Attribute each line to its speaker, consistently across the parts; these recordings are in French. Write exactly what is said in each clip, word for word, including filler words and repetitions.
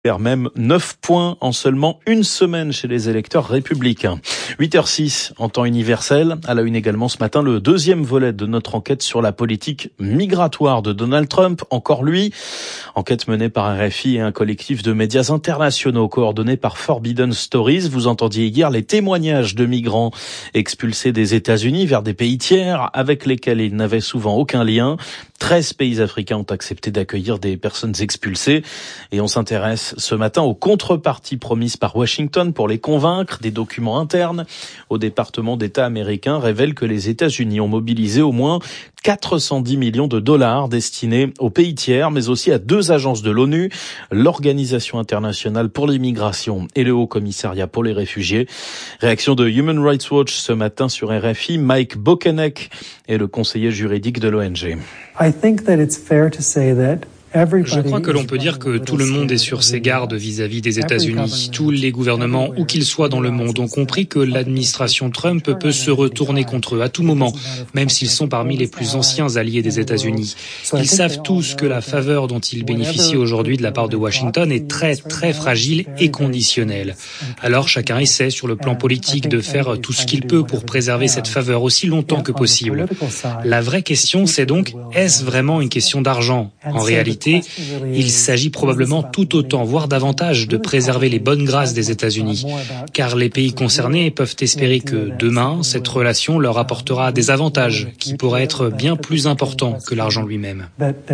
Speaker 1: perd même neuf points en seulement une semaine chez les électeurs républicains. huit heures six en temps universel. À la une également ce matin, le deuxième volet de notre enquête sur la politique migratoire de Donald Trump. Encore lui. Enquête menée par R F I et un collectif de médias internationaux coordonné par Forbidden Stories. Vous entendiez hier les témoignages de migrants expulsés des États-Unis vers des pays tiers avec lesquels ils n'avaient souvent aucun lien. treize pays africains ont accepté d'accueillir des personnes expulsées. Et on s'intéresse ce matin aux contreparties promises par Washington pour les convaincre. Des documents internes au département d'État américain révèlent que les États-Unis ont mobilisé au moins quatre cent dix millions de dollars destinés aux pays tiers, mais aussi à deux agences de l'ONU, l'Organisation internationale pour l'immigration et le Haut Commissariat pour les réfugiés. Réaction de Human Rights Watch ce matin sur R F I. Mike Bokenek est le conseiller juridique de l'O N G.
Speaker 2: I think that it's fair to say that
Speaker 3: Je crois que l'on peut dire que tout le monde est sur ses gardes vis-à-vis des États-Unis. Tous les gouvernements, où qu'ils soient dans le monde, ont compris que l'administration Trump peut se retourner contre eux à tout moment, même s'ils sont parmi les plus anciens alliés des États-Unis. Ils savent tous que la faveur dont ils bénéficient aujourd'hui de la part de Washington est très, très fragile et conditionnelle. Alors chacun essaie, sur le plan politique, de faire tout ce qu'il peut pour préserver cette faveur aussi longtemps que possible. La vraie question, c'est donc, est-ce vraiment une question d'argent ? En réalité, il s'agit probablement tout autant, voire davantage, de préserver les bonnes grâces des États-Unis. Car les pays concernés peuvent espérer que demain, cette relation leur apportera des avantages qui pourraient être bien plus importants que l'argent lui-même.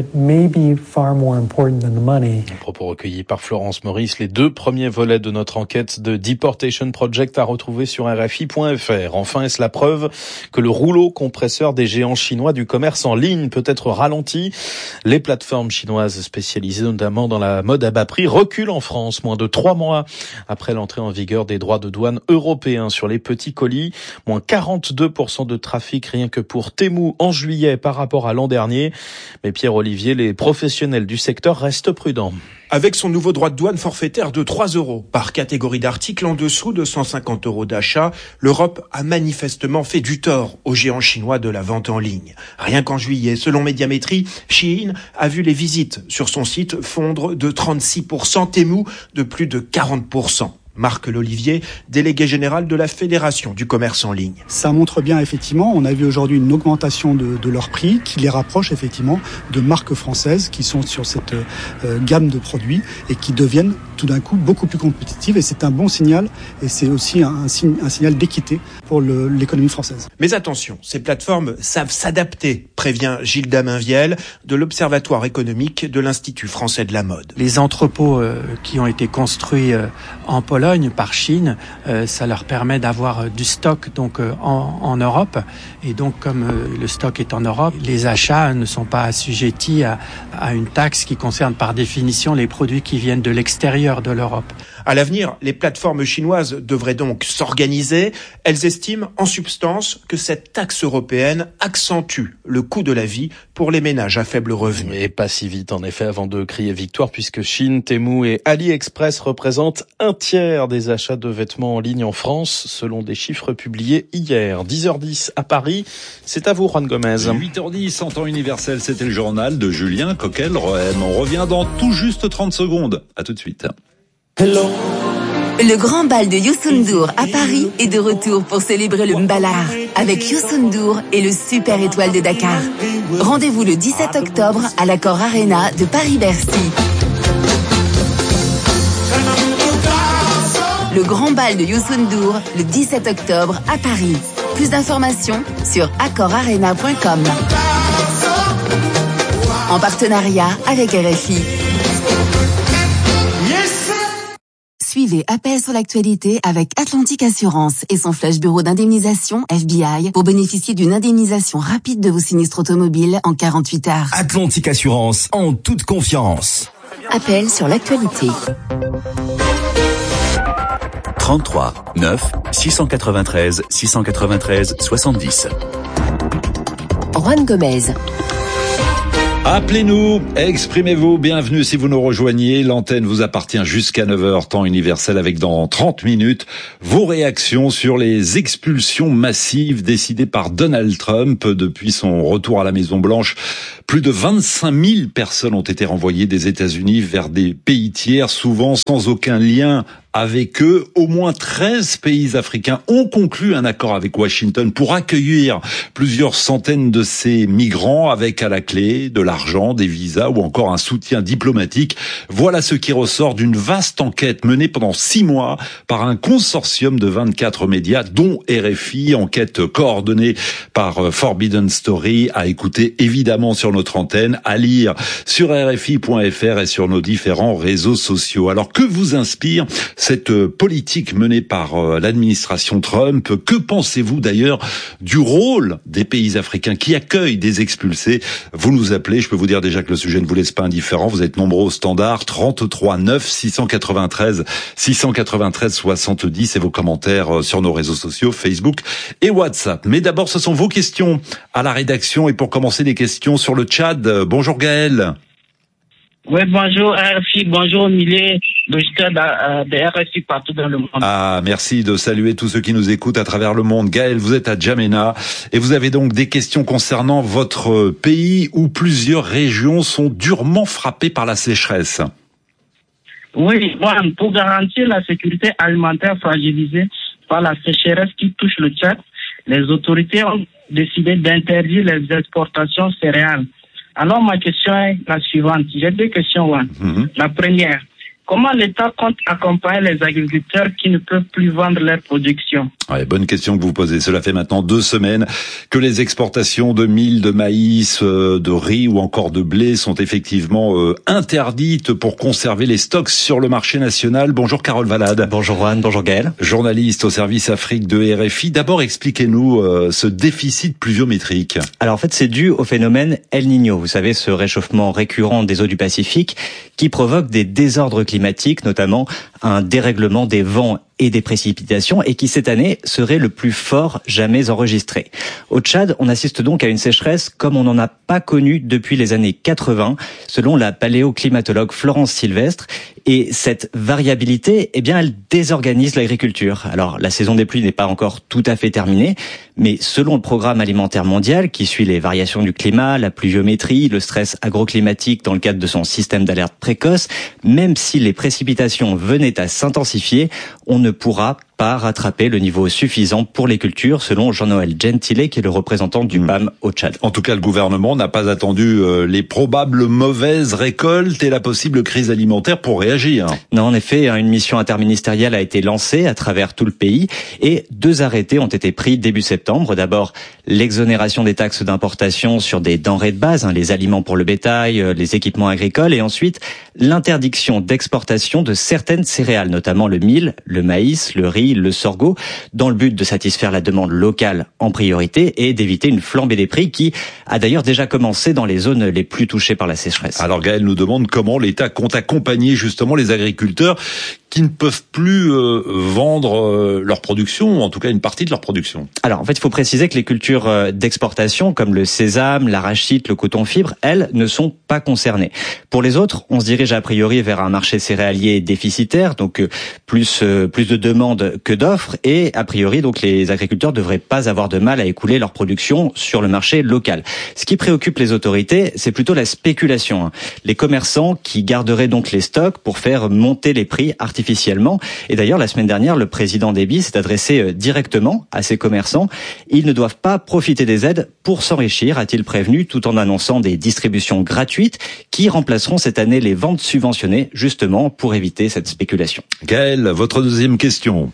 Speaker 1: Propos recueillis par Florence Maurice. Les deux premiers volets de notre enquête de Deportation Project à retrouver sur R F I point F R. Enfin, est-ce la preuve que le rouleau compresseur des géants chinois du commerce en ligne peut être ralenti ? Les plateformes chinoises spécialisées notamment dans la mode à bas prix reculent en France, moins de trois mois après l'entrée en vigueur des droits de douane européens sur les petits colis. Moins quarante-deux pour cent de trafic rien que pour Temu en juillet par rapport à l'an dernier. Mais Pierre-Olivier, les professionnels du secteur restent prudents.
Speaker 4: Avec son nouveau droit de douane forfaitaire de trois euros par catégorie d'articles en dessous de cent cinquante euros d'achat, l'Europe a manifestement fait du tort aux géants chinois de la vente en ligne. Rien qu'en juillet, selon Médiamétrie, Shein a vu les visites sur son site fondre de trente-six pour cent, Temu de plus de quarante pour cent. Marc Lolivier, délégué général de la Fédération du commerce en ligne.
Speaker 5: Ça montre bien, effectivement, on a vu aujourd'hui une augmentation de, de leur prix qui les rapproche effectivement de marques françaises qui sont sur cette euh, gamme de produits et qui deviennent tout d'un coup beaucoup plus compétitives. Et c'est un bon signal et c'est aussi un, un, signe, un signal d'équité pour le, l'économie française.
Speaker 4: Mais attention, ces plateformes savent s'adapter, prévient Gilles Daminviel de l'Observatoire économique de l'Institut français de la mode.
Speaker 6: Les entrepôts euh, qui ont été construits euh, en Pologne par Chine, euh, ça leur permet d'avoir euh, du stock donc euh, en, en Europe et donc comme euh, le stock est en Europe, les achats ne sont pas assujettis à, à une taxe qui concerne par définition les produits qui viennent de l'extérieur de l'Europe.
Speaker 4: À l'avenir, les plateformes chinoises devraient donc s'organiser. Elles estiment en substance que cette taxe européenne accentue le coût de la vie pour les ménages à faible revenu.
Speaker 1: Et pas si vite en effet avant de crier victoire puisque Chine, Temu et AliExpress représentent un tiers des achats de vêtements en ligne en France selon des chiffres publiés hier. dix heures dix à Paris, c'est à vous Juan Gomez.
Speaker 7: huit heures dix en temps universel, c'était le journal de Julien Coquel-Rohem. On revient dans tout juste trente secondes. À tout de suite.
Speaker 8: Hello. Le grand bal de Youssou N'Dour à Paris est de retour pour célébrer le Mbalar avec Youssou N'Dour et le Super Étoile de Dakar. Rendez-vous le dix-sept octobre à l'Accor Arena de Paris-Bercy. Le grand bal de Youssou N'Dour le dix-sept octobre à Paris. Plus d'informations sur accor arena point com. En partenariat avec R F I. Suivez Appel sur l'actualité avec Atlantique Assurance et son flash bureau d'indemnisation F B I pour bénéficier d'une indemnisation rapide de vos sinistres automobiles en quarante-huit heures.
Speaker 9: Atlantique Assurance, en toute confiance.
Speaker 8: Appel sur l'actualité.
Speaker 9: trente-trois neuf six cent quatre-vingt-treize six cent quatre-vingt-treize soixante-dix.
Speaker 8: Juan Gomez.
Speaker 7: Appelez-nous, exprimez-vous, bienvenue si vous nous rejoignez. L'antenne vous appartient jusqu'à neuf heures, temps universel, avec dans trente minutes vos réactions sur les expulsions massives décidées par Donald Trump depuis son retour à la Maison-Blanche Plus de vingt-cinq mille personnes ont été renvoyées des États-Unis vers des pays tiers, souvent sans aucun lien avec eux. Au moins treize pays africains ont conclu un accord avec Washington pour accueillir plusieurs centaines de ces migrants, avec à la clé de l'argent, des visas ou encore un soutien diplomatique. Voilà ce qui ressort d'une vaste enquête menée pendant six mois par un consortium de vingt-quatre médias, dont R F I, enquête coordonnée par Forbidden Story, à écouter évidemment sur notre antenne, à lire sur R F I point F R et sur nos différents réseaux sociaux. Alors que vous inspire cette politique menée par l'administration Trump? Que pensez-vous d'ailleurs du rôle des pays africains qui accueillent des expulsés? Vous nous appelez, je peux vous dire déjà que le sujet ne vous laisse pas indifférent, vous êtes nombreux au standard, trente-trois neuf six cent quatre-vingt-treize six cent quatre-vingt-treize soixante-dix, et vos commentaires sur nos réseaux sociaux, Facebook et WhatsApp. Mais d'abord, ce sont vos questions à la rédaction, et pour commencer, des questions sur le Tchad. Bonjour Gaël.
Speaker 10: Oui, bonjour R F I, bonjour milliers d'auditeurs de R F I partout dans le monde.
Speaker 7: Ah, merci de saluer tous ceux qui nous écoutent à travers le monde. Gaël, vous êtes à N'Djamena et vous avez donc des questions concernant votre pays où plusieurs régions sont durement frappées par la sécheresse.
Speaker 10: Oui, bon, pour garantir la sécurité alimentaire fragilisée par la sécheresse qui touche le Tchad, les autorités ont décidé d'interdire les exportations céréales. Alors, ma question est la suivante. J'ai deux questions. Ouais. Mm-hmm. La première, comment l'État compte accompagner les agriculteurs qui ne peuvent plus vendre leur production?
Speaker 7: Ouais, bonne question que vous posez. Cela fait maintenant deux semaines que les exportations de mil, de maïs, de riz ou encore de blé sont effectivement euh, interdites pour conserver les stocks sur le marché national. Bonjour Carole Valade.
Speaker 11: Bonjour Juan, bonjour Gaël.
Speaker 7: Journaliste au service Afrique de R F I. D'abord, expliquez-nous euh, ce déficit pluviométrique.
Speaker 11: Alors en fait, c'est dû au phénomène El Niño. Vous savez, ce réchauffement récurrent des eaux du Pacifique qui provoque des désordres climatiques, notamment un dérèglement des vents et des précipitations, et qui cette année serait le plus fort jamais enregistré. Au Tchad, on assiste donc à une sécheresse comme on n'en a pas connu depuis les années quatre-vingts, selon la paléoclimatologue Florence Sylvestre. Et cette variabilité, eh bien, elle désorganise l'agriculture. Alors, la saison des pluies n'est pas encore tout à fait terminée, mais selon le Programme alimentaire mondial, qui suit les variations du climat, la pluviométrie, le stress agroclimatique dans le cadre de son système d'alerte précoce, même si les précipitations venaient à s'intensifier, on ne pourra pas rattraper le niveau suffisant pour les cultures, selon Jean-Noël Gentile, qui est le représentant du P A M au Tchad.
Speaker 7: En tout cas, le gouvernement n'a pas attendu euh, les probables mauvaises récoltes et la possible crise alimentaire pour réagir.
Speaker 11: Non, en effet, une mission interministérielle a été lancée à travers tout le pays et deux arrêtés ont été pris début septembre. D'abord, l'exonération des taxes d'importation sur des denrées de base, hein, les aliments pour le bétail, les équipements agricoles, et ensuite l'interdiction d'exportation de certaines céréales, notamment le mil, le maïs, le riz, le sorgho, dans le but de satisfaire la demande locale en priorité et d'éviter une flambée des prix qui a d'ailleurs déjà commencé dans les zones les plus touchées par la sécheresse.
Speaker 7: Alors Gaël nous demande comment l'État compte accompagner justement les agriculteurs qui ne peuvent plus euh, vendre euh, leur production, ou en tout cas une partie de leur production.
Speaker 11: Alors en fait, il faut préciser que les cultures euh, d'exportation, comme le sésame, l'arachide, le coton-fibre, elles ne sont pas concernées. Pour les autres, on se dirige a priori vers un marché céréalier déficitaire, donc euh, plus euh, plus de demandes que d'offres, et a priori donc les agriculteurs devraient pas avoir de mal à écouler leur production sur le marché local. Ce qui préoccupe les autorités, c'est plutôt la spéculation, hein. Les commerçants qui garderaient donc les stocks pour faire monter les prix artificiellement. Et d'ailleurs, la semaine dernière, le président Déby s'est adressé directement à ces commerçants. Ils ne doivent pas profiter des aides pour s'enrichir, a-t-il prévenu, tout en annonçant des distributions gratuites qui remplaceront cette année les ventes subventionnées, justement pour éviter cette spéculation.
Speaker 7: Gaël, votre deuxième question.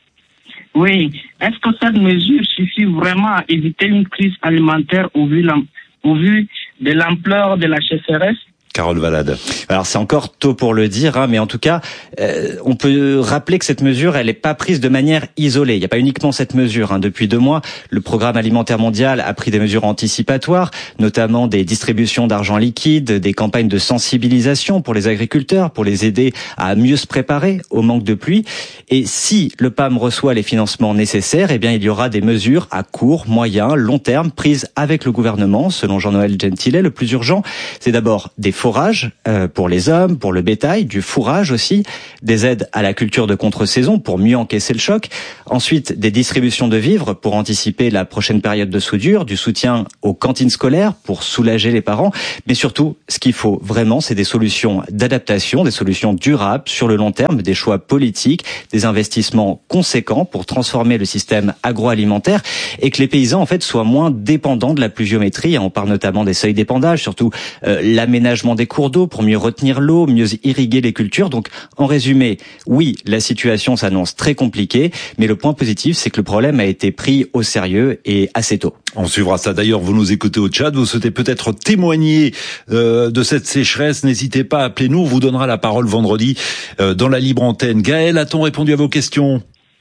Speaker 10: Oui, est-ce que cette mesure suffit vraiment à éviter une crise alimentaire au vu, au vu de l'ampleur de la sécheresse?
Speaker 7: Carole Valade.
Speaker 11: Alors c'est encore tôt pour le dire, hein, mais en tout cas, euh, on peut rappeler que cette mesure, elle n'est pas prise de manière isolée. Il n'y a pas uniquement cette mesure. Hein. Depuis deux mois, le Programme alimentaire mondial a pris des mesures anticipatoires, notamment des distributions d'argent liquide, des campagnes de sensibilisation pour les agriculteurs, pour les aider à mieux se préparer au manque de pluie. Et si le P A M reçoit les financements nécessaires, eh bien il y aura des mesures à court, moyen, long terme prises avec le gouvernement. Selon Jean-Noël Gentile, le plus urgent, c'est d'abord des forage euh, pour les hommes, pour le bétail, du fourrage aussi, des aides à la culture de contre-saison pour mieux encaisser le choc, ensuite des distributions de vivres pour anticiper la prochaine période de soudure, du soutien aux cantines scolaires pour soulager les parents, mais surtout, ce qu'il faut vraiment, c'est des solutions d'adaptation, des solutions durables sur le long terme, des choix politiques, des investissements conséquents pour transformer le système agroalimentaire et que les paysans en fait soient moins dépendants de la pluviométrie. On parle notamment des seuils d'épandage, surtout euh, l'aménagement des cours d'eau pour mieux retenir l'eau, mieux irriguer les cultures. Donc en résumé, oui, la situation s'annonce très compliquée, mais le point positif, c'est que le problème a été pris au sérieux et assez tôt.
Speaker 7: On suivra ça. D'ailleurs, vous nous écoutez au Tchad, vous souhaitez peut-être témoigner euh, de cette sécheresse, n'hésitez pas à appeler nous, on vous donnera la parole vendredi euh, dans la libre antenne. Gaël, a-t-on répondu à vos questions ?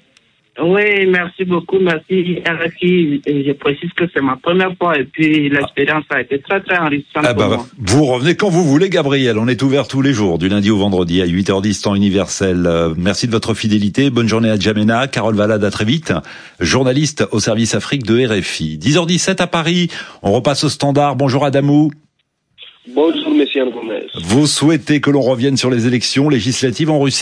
Speaker 10: Oui, merci beaucoup, merci R F I. Je précise que c'est ma première fois et puis l'expérience a été très très enrichissante
Speaker 7: ah bah,
Speaker 10: pour moi.
Speaker 7: Vous revenez quand vous voulez, Gabriel. On est ouvert tous les jours, du lundi au vendredi à huit heures dix, temps universel. Euh, merci de votre fidélité. Bonne journée à Djamena. Carole Valade, à très vite. Journaliste au service Afrique de R F I. dix heures dix-sept à Paris. On repasse au standard. Bonjour Adamou.
Speaker 12: Bonjour, monsieur Gomez.
Speaker 7: Vous souhaitez que l'on revienne sur les élections législatives en Russie ?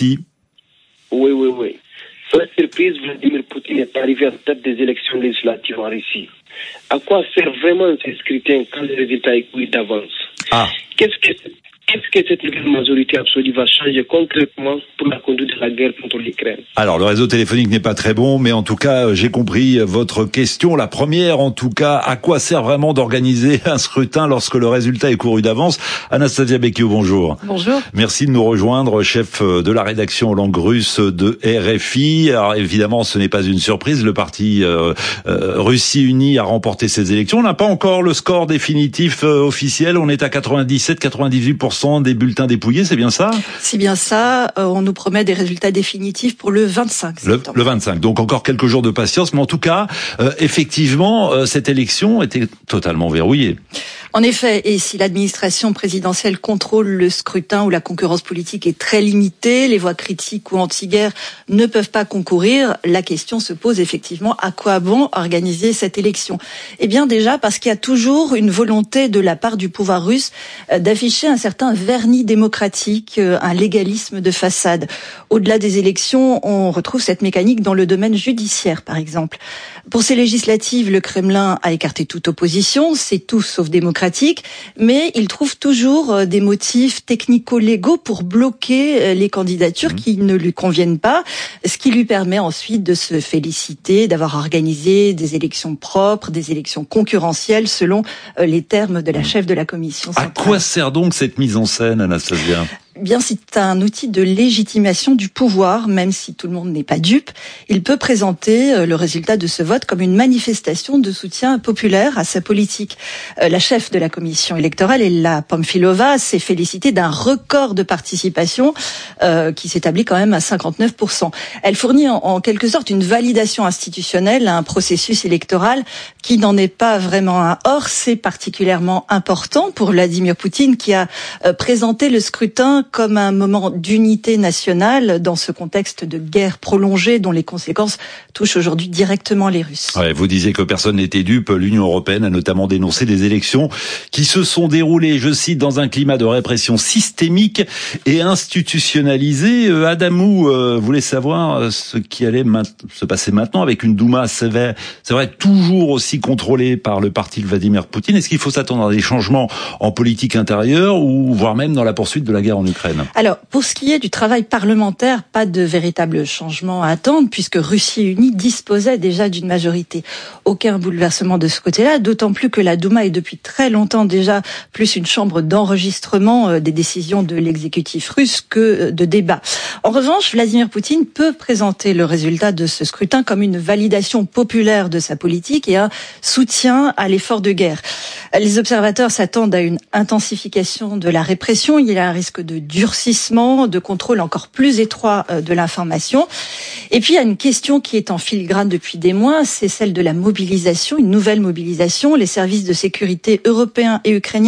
Speaker 12: Oui, oui, oui. Sans surprise, Vladimir Poutine est arrivé en tête des élections législatives en Russie. À quoi sert vraiment ces scrutins quand le résultat est connu d'avance ?
Speaker 7: Ah.
Speaker 12: Qu'est-ce que, qu'est-ce que cette nouvelle majorité absolue va changer concrètement pour la conduite de la guerre contre l'Ukraine ?
Speaker 7: Alors, le réseau téléphonique n'est pas très bon, mais en tout cas, j'ai compris votre question. La première, en tout cas, à quoi sert vraiment d'organiser un scrutin lorsque le résultat est couru d'avance ? Anastasia Becchio, bonjour.
Speaker 13: Bonjour.
Speaker 7: Merci de nous rejoindre, chef de la rédaction en langue russe de R F I. Alors, évidemment, ce n'est pas une surprise. Le parti euh, euh, Russie Unie a remporté ces élections. On n'a pas encore le score définitif euh, officiel. On est à quatre-vingt-dix-sept à quatre-vingt-dix-huit pour cent des bulletins dépouillés, c'est bien ça ?
Speaker 13: C'est bien ça. Euh, on nous promet des résultats définitifs pour le vingt-cinq septembre.
Speaker 7: Le, le vingt-cinq, donc encore quelques jours de patience. Mais en tout cas, euh, effectivement, euh, cette élection était totalement verrouillée.
Speaker 13: En effet, et si l'administration présidentielle contrôle le scrutin où la concurrence politique est très limitée, les voix critiques ou anti-guerre ne peuvent pas concourir, la question se pose effectivement à quoi bon organiser cette élection ? Eh bien déjà parce qu'il y a toujours une volonté de la part du pouvoir russe d'afficher un certain vernis démocratique, un légalisme de façade. Au-delà des élections, on retrouve cette mécanique dans le domaine judiciaire, par exemple. Pour ces législatives, le Kremlin a écarté toute opposition, c'est tout sauf démocratique, mais il trouve toujours des motifs technico-légaux pour bloquer les candidatures qui ne lui conviennent pas, ce qui lui permet ensuite de se féliciter d'avoir organisé des élections propres, des élections concurrentielles selon les termes de la chef de la commission centrale.
Speaker 7: À quoi sert donc cette mise en scène, Anastasia ?
Speaker 13: Bien, c'est un outil de légitimation du pouvoir, même si tout le monde n'est pas dupe. Il peut présenter le résultat de ce vote comme une manifestation de soutien populaire à sa politique. La chef de la commission électorale, Ella Pamfilova, s'est félicitée d'un record de participation euh, qui s'établit quand même à cinquante-neuf pour cent. Elle fournit en, en quelque sorte une validation institutionnelle à un processus électoral qui n'en est pas vraiment un. Or, c'est particulièrement important pour Vladimir Poutine qui a euh, présenté le scrutin comme un moment d'unité nationale dans ce contexte de guerre prolongée dont les conséquences touchent aujourd'hui directement les Russes.
Speaker 7: Ouais, vous disiez que personne n'était dupe. L'Union européenne a notamment dénoncé des élections qui se sont déroulées, je cite, dans un climat de répression systémique et institutionnalisé. Euh, Adamou euh, voulait savoir ce qui allait se passer maintenant avec une Douma sévère, c'est vrai, toujours aussi contrôlée par le parti de Vladimir Poutine. Est-ce qu'il faut s'attendre à des changements en politique intérieure ou voire même dans la poursuite de la guerre en Ukraine ?
Speaker 13: Alors, pour ce qui est du travail parlementaire, pas de véritable changement à attendre, puisque Russie Unie disposait déjà d'une majorité. Aucun bouleversement de ce côté-là, d'autant plus que la Douma est depuis très longtemps déjà plus une chambre d'enregistrement des décisions de l'exécutif russe que de débat. En revanche, Vladimir Poutine peut présenter le résultat de ce scrutin comme une validation populaire de sa politique et un soutien à l'effort de guerre. Les observateurs s'attendent à une intensification de la répression. Il y a un risque de durcissement, de contrôle encore plus étroit de l'information. Et puis, il y a une question qui est en filigrane depuis des mois, c'est celle de la mobilisation, une nouvelle mobilisation. Les services de sécurité européens et ukrainiens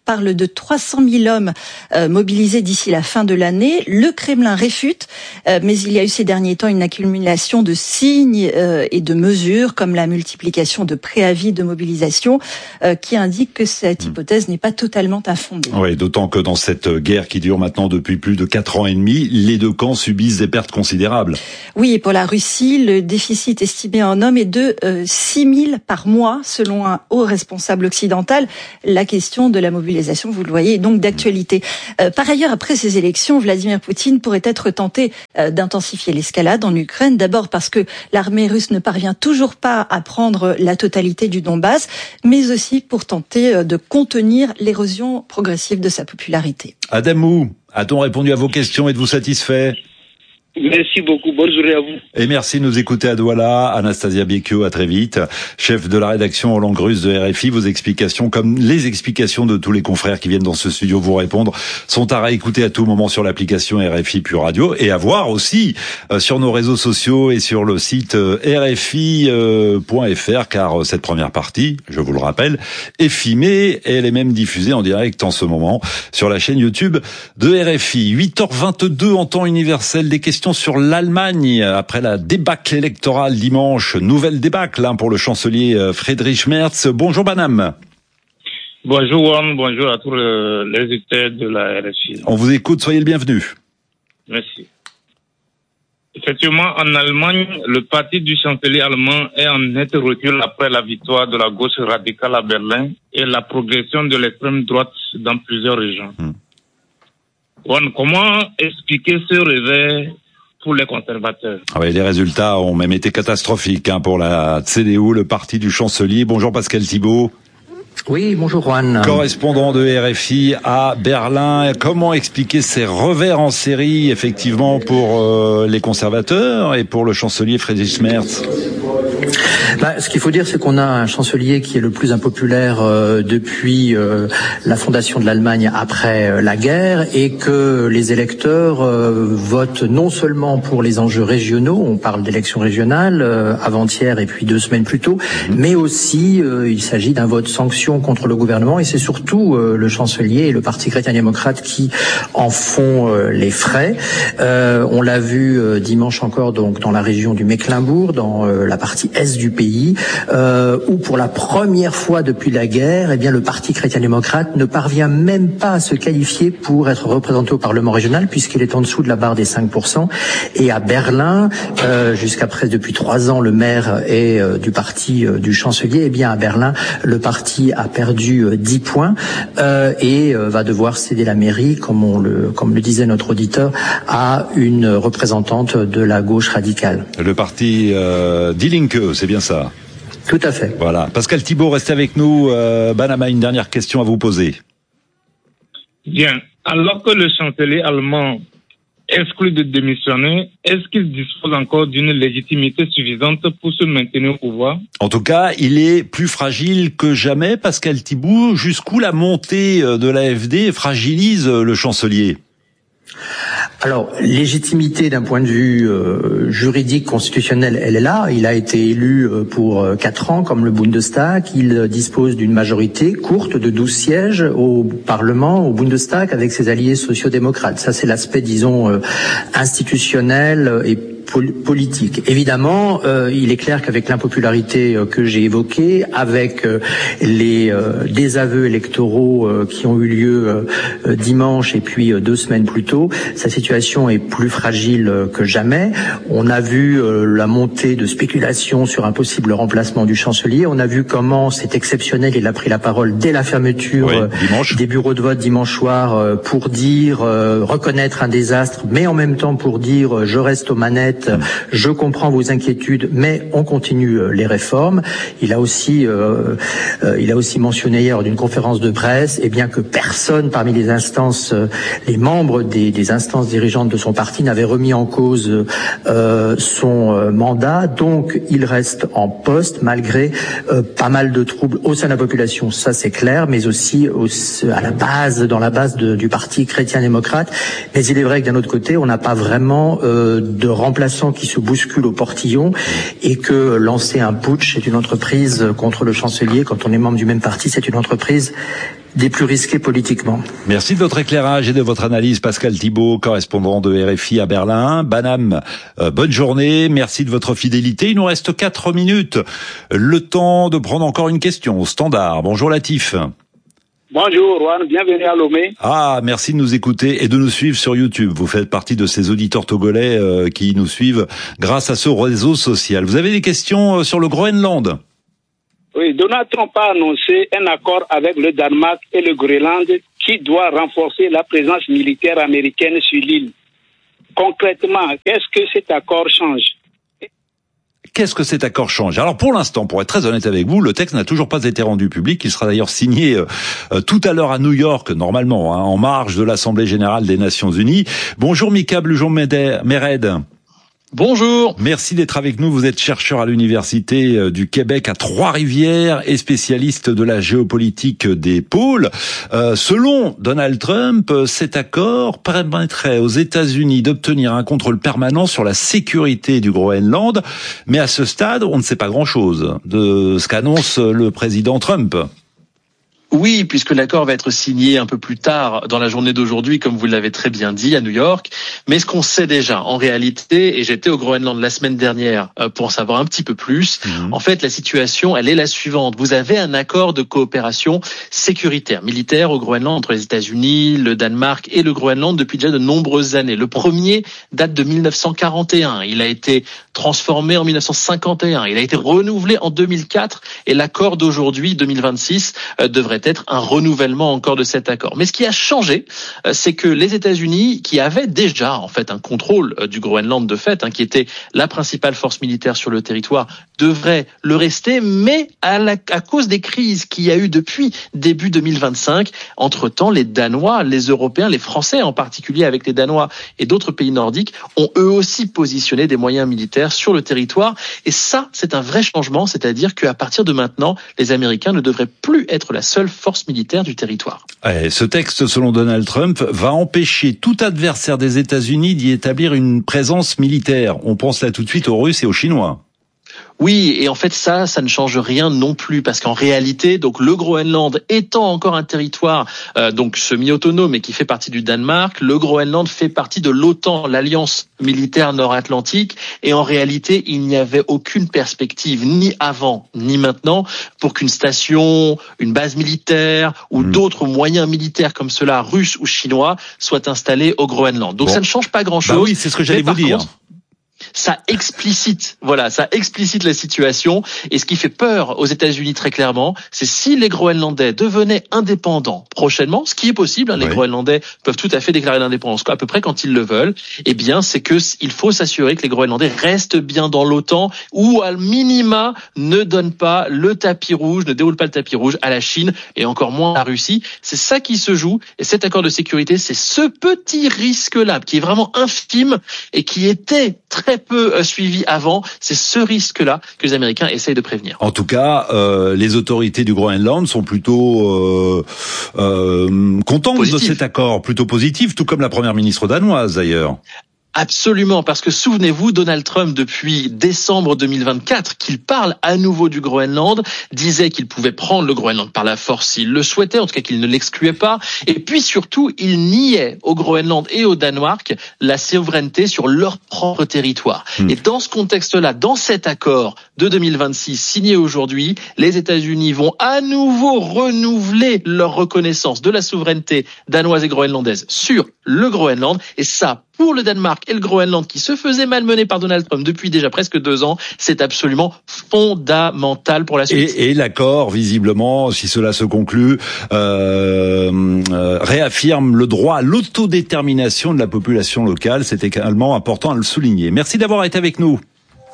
Speaker 13: parle de trois cent mille hommes euh, mobilisés d'ici la fin de l'année. Le Kremlin réfute, euh, mais il y a eu ces derniers temps une accumulation de signes euh, et de mesures, comme la multiplication de préavis de mobilisation, euh, qui indiquent que cette hypothèse n'est pas totalement infondée.
Speaker 7: Oui, d'autant que dans cette guerre qui dure maintenant depuis plus de quatre ans et demi, les deux camps subissent des pertes considérables.
Speaker 13: Oui, et pour la Russie, le déficit estimé en hommes est de euh, six mille par mois, selon un haut responsable occidental. La question de la mobilisation, vous le voyez, est donc d'actualité. Euh, par ailleurs, après ces élections, Vladimir Poutine pourrait être tenté euh, d'intensifier l'escalade en Ukraine. D'abord parce que l'armée russe ne parvient toujours pas à prendre la totalité du Donbass, mais aussi pour tenter euh, de contenir l'érosion progressive de sa popularité.
Speaker 7: Adamou, a-t-on répondu à vos questions? Êtes-vous satisfait?
Speaker 12: Merci beaucoup. Bonne journée à vous.
Speaker 7: Et merci de nous écouter à Douala. Anastasia Biekio, à très vite. Chef de la rédaction en langue russe de R F I. Vos explications, comme les explications de tous les confrères qui viennent dans ce studio vous répondre, sont à réécouter à tout moment sur l'application R F I Pure Radio et à voir aussi euh, sur nos réseaux sociaux et sur le site euh, R F I point F R, car euh, cette première partie, je vous le rappelle, est filmée et elle est même diffusée en direct en ce moment sur la chaîne YouTube de R F I. huit heures vingt-deux en temps universel, des questions sur l'Allemagne après la débâcle électorale dimanche. Nouvelle débâcle hein, pour le chancelier Friedrich Merz. Bonjour Banham.
Speaker 14: Bonjour Juan, bonjour à tous les auditeurs de la R F I.
Speaker 7: On vous écoute, soyez le bienvenu.
Speaker 14: Merci. Effectivement, en Allemagne, le parti du chancelier allemand est en net recul après la victoire de la gauche radicale à Berlin et la progression de l'extrême droite dans plusieurs régions. Hmm. Juan, comment expliquer ce réveil pour les conservateurs?
Speaker 7: Ah oui, les résultats ont même été catastrophiques hein, pour la C D U, le parti du chancelier. Bonjour Pascal Thibault.
Speaker 15: Oui, bonjour Juan.
Speaker 7: Correspondant de R F I à Berlin. Comment expliquer ces revers en série, effectivement, pour euh, les conservateurs et pour le chancelier Friedrich Merz?
Speaker 15: Bah, ce qu'il faut dire, c'est qu'on a un chancelier qui est le plus impopulaire euh, depuis euh, la fondation de l'Allemagne après euh, la guerre, et que les électeurs euh, votent non seulement pour les enjeux régionaux, on parle d'élections régionales euh, avant-hier et puis deux semaines plus tôt, mmh. mais aussi euh, il s'agit d'un vote sanction contre le gouvernement, et c'est surtout euh, le chancelier et le Parti chrétien-démocrate qui en font euh, les frais. Euh, on l'a vu euh, dimanche encore donc dans la région du Mecklembourg, dans euh, la partie est du pays, euh, où pour la première fois depuis la guerre, eh bien le Parti chrétien-démocrate ne parvient même pas à se qualifier pour être représenté au Parlement régional, puisqu'il est en dessous de la barre des cinq pour cent. Et à Berlin, euh, jusqu'à presque depuis trois ans, le maire est euh, du parti euh, du chancelier. Eh bien à Berlin, le parti a perdu euh, dix points euh, et euh, va devoir céder la mairie, comme on le, comme le disait notre auditeur, à une représentante de la gauche radicale.
Speaker 7: Le parti euh, Die Linke, c'est bien ça?
Speaker 15: Tout à fait.
Speaker 7: Voilà. Pascal Thibault, restez avec nous. Euh, Banham, une dernière question à vous poser.
Speaker 14: Bien. Alors que le chancelier allemand exclut de démissionner, est-ce qu'il dispose encore d'une légitimité suffisante pour se maintenir au pouvoir?
Speaker 7: En tout cas, il est plus fragile que jamais, Pascal Thibault. Jusqu'où la montée de l'A F D fragilise le chancelier?
Speaker 15: Alors, légitimité d'un point de vue euh, juridique, constitutionnel, elle est là. Il a été élu euh, pour euh, quatre ans, comme le Bundestag. Il euh, dispose d'une majorité courte de douze sièges au Parlement, au Bundestag, avec ses alliés sociaux-démocrates. Ça, c'est l'aspect, disons, euh, institutionnel et politique. Évidemment, euh, il est clair qu'avec l'impopularité euh, que j'ai évoquée, avec euh, les euh, désaveux électoraux euh, qui ont eu lieu euh, dimanche et puis euh, deux semaines plus tôt, sa situation est plus fragile euh, que jamais. On a vu euh, la montée de spéculations sur un possible remplacement du chancelier. On a vu comment c'est exceptionnel. Il a pris la parole dès la fermeture oui, euh, des bureaux de vote dimanche soir euh, pour dire, euh, reconnaître un désastre, mais en même temps pour dire euh, je reste aux manettes. Je comprends vos inquiétudes, mais on continue les réformes. Il a aussi, euh, euh, il a aussi mentionné hier d'une conférence de presse, eh bien que personne parmi les instances, euh, les membres des, des instances dirigeantes de son parti n'avait remis en cause euh, son euh, mandat. Donc, il reste en poste malgré euh, pas mal de troubles au sein de la population. Ça, c'est clair, mais aussi au, à la base, dans la base de, du parti chrétien-démocrate. Mais il est vrai que d'un autre côté, on n'a pas vraiment euh, de remplacement qui se bouscule au portillon, et que lancer un putsch est une entreprise contre le chancelier, quand on est membre du même parti, c'est une entreprise des plus risqués politiquement.
Speaker 7: Merci de votre éclairage et de votre analyse, Pascal Thibault, correspondant de R F I à Berlin. Banham, euh, bonne journée, merci de votre fidélité. Il nous reste quatre minutes. Le temps de prendre encore une question au standard. Bonjour Latif.
Speaker 16: Bonjour Juan, bienvenue à Lomé.
Speaker 7: Ah, merci de nous écouter et de nous suivre sur YouTube. Vous faites partie de ces auditeurs togolais euh, qui nous suivent grâce à ce réseau social. Vous avez des questions sur le Groenland ?
Speaker 16: Oui, Donald Trump a annoncé un accord avec le Danemark et le Groenland qui doit renforcer la présence militaire américaine sur l'île. Concrètement, qu'est-ce que cet accord change ?
Speaker 7: Qu'est-ce que cet accord change ? Alors pour l'instant, pour être très honnête avec vous, le texte n'a toujours pas été rendu public. Il sera d'ailleurs signé euh, tout à l'heure à New York, normalement, hein, en marge de l'Assemblée générale des Nations Unies. Bonjour Mika Blujon-Mered.
Speaker 17: Bonjour.
Speaker 7: Merci d'être avec nous. Vous êtes chercheur à l'Université du Québec à Trois-Rivières et spécialiste de la géopolitique des pôles. Euh, selon Donald Trump, cet accord permettrait aux États-Unis d'obtenir un contrôle permanent sur la sécurité du Groenland. Mais à ce stade, on ne sait pas grand-chose de ce qu'annonce le président Trump.
Speaker 17: Oui, puisque l'accord va être signé un peu plus tard dans la journée d'aujourd'hui, comme vous l'avez très bien dit, à New York. Mais ce qu'on sait déjà, en réalité, et j'étais au Groenland la semaine dernière pour en savoir un petit peu plus, mmh. en fait, la situation, elle est la suivante. Vous avez un accord de coopération sécuritaire, militaire au Groenland entre les États-Unis, le Danemark et le Groenland depuis déjà de nombreuses années. Le premier date de mille neuf cent quarante et un. Il a été transformé en mille neuf cent cinquante et un. Il a été renouvelé en deux mille quatre et l'accord d'aujourd'hui, deux mille vingt-six, devrait être un renouvellement encore de cet accord. Mais ce qui a changé, c'est que les États-Unis, qui avaient déjà en fait un contrôle du Groenland de fait, hein, qui était la principale force militaire sur le territoire, devraient le rester, mais à, la, à cause des crises qu'il y a eu depuis début deux mille vingt-cinq, entre-temps, les Danois, les Européens, les Français en particulier avec les Danois et d'autres pays nordiques, ont eux aussi positionné des moyens militaires sur le territoire. Et ça, c'est un vrai changement, c'est-à-dire qu'à partir de maintenant, les Américains ne devraient plus être la seule force militaire du territoire.
Speaker 7: Ouais, ce texte, selon Donald Trump, va empêcher tout adversaire des États-Unis d'y établir une présence militaire. On pense là tout de suite aux Russes et aux Chinois.
Speaker 17: Oui, et en fait ça, ça ne change rien non plus, parce qu'en réalité, donc le Groenland étant encore un territoire euh, donc semi-autonome et qui fait partie du Danemark, le Groenland fait partie de l'OTAN, l'Alliance militaire nord-atlantique, et en réalité, il n'y avait aucune perspective, ni avant, ni maintenant, pour qu'une station, une base militaire ou mmh. d'autres moyens militaires comme cela, russes ou chinois, soient installés au Groenland. Donc bon. Ça ne change pas grand-chose.
Speaker 7: Bah oui, c'est ce que j'allais vous dire.
Speaker 17: Contre, ça explicite, voilà, ça explicite la situation. Et ce qui fait peur aux États-Unis très clairement, c'est si les Groenlandais devenaient indépendants prochainement, ce qui est possible, hein, les oui. Groenlandais peuvent tout à fait déclarer l'indépendance à peu près quand ils le veulent. Eh bien, c'est que il faut s'assurer que les Groenlandais restent bien dans l'OTAN ou à minima ne donnent pas le tapis rouge, ne déroulent pas le tapis rouge à la Chine et encore moins à la Russie. C'est ça qui se joue. Et cet accord de sécurité, c'est ce petit risque-là qui est vraiment infime et qui était très peu suivi avant, c'est ce risque-là que les Américains essayent de prévenir.
Speaker 7: En tout cas, euh, les autorités du Groenland sont plutôt euh, euh, contentes Positif. de cet accord, plutôt positif, tout comme la première ministre danoise d'ailleurs.
Speaker 17: Absolument, parce que souvenez-vous, Donald Trump, depuis décembre deux mille vingt-quatre, qu'il parle à nouveau du Groenland, disait qu'il pouvait prendre le Groenland par la force s'il le souhaitait, en tout cas qu'il ne l'excluait pas, et puis surtout, il niait au Groenland et au Danemark la souveraineté sur leur propre territoire. Mmh. Et dans ce contexte-là, dans cet accord de deux mille vingt-six signé aujourd'hui, les États-Unis vont à nouveau renouveler leur reconnaissance de la souveraineté danoise et groenlandaise sur le Groenland, et ça, pour le Danemark et le Groenland qui se faisaient malmener par Donald Trump depuis déjà presque deux ans, c'est absolument fondamental pour la suite.
Speaker 7: Et, et l'accord, visiblement, si cela se conclut, euh, euh, réaffirme le droit à l'autodétermination de la population locale. C'est également important à le souligner. Merci d'avoir été avec nous.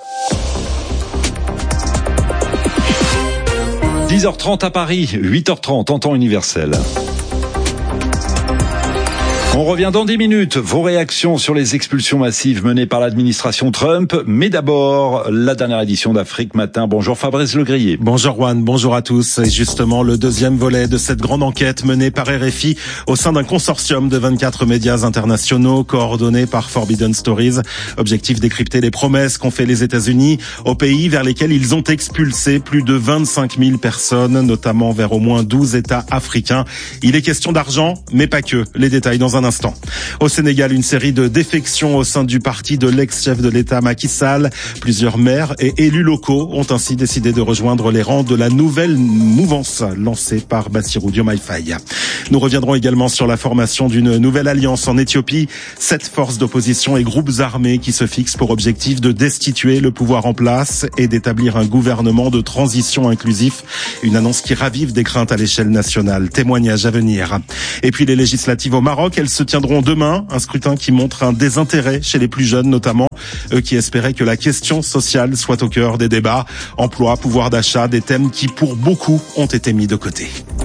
Speaker 7: dix heures trente à Paris, huit heures trente en temps universel. On revient dans dix minutes. Vos réactions sur les expulsions massives menées par l'administration Trump. Mais d'abord, la dernière édition d'Afrique Matin. Bonjour Fabrice Legrier.
Speaker 18: Bonjour Juan, bonjour à tous. Et justement, le deuxième volet de cette grande enquête menée par R F I au sein d'un consortium de vingt-quatre médias internationaux coordonnés par Forbidden Stories. Objectif décrypter les promesses qu'ont fait les États-Unis aux pays vers lesquels ils ont expulsé plus de vingt-cinq mille personnes, notamment vers au moins douze États africains. Il est question d'argent, mais pas que. Les détails dans un instant. Au Sénégal, une série de défections au sein du parti de l'ex-chef de l'État Macky Sall. Plusieurs maires et élus locaux ont ainsi décidé de rejoindre les rangs de la nouvelle mouvance lancée par Bassirou Diomaye Faye. Nous reviendrons également sur la formation d'une nouvelle alliance en Éthiopie. Sept forces d'opposition et groupes armés qui se fixent pour objectif de destituer le pouvoir en place et d'établir un gouvernement de transition inclusif. Une annonce qui ravive des craintes à l'échelle nationale. Témoignage à venir. Et puis les législatives au Maroc, elles se tiendront demain. Un scrutin qui montre un désintérêt chez les plus jeunes notamment. Eux qui espéraient que la question sociale soit au cœur des débats. Emploi, pouvoir d'achat, des thèmes qui pour beaucoup ont été mis de côté.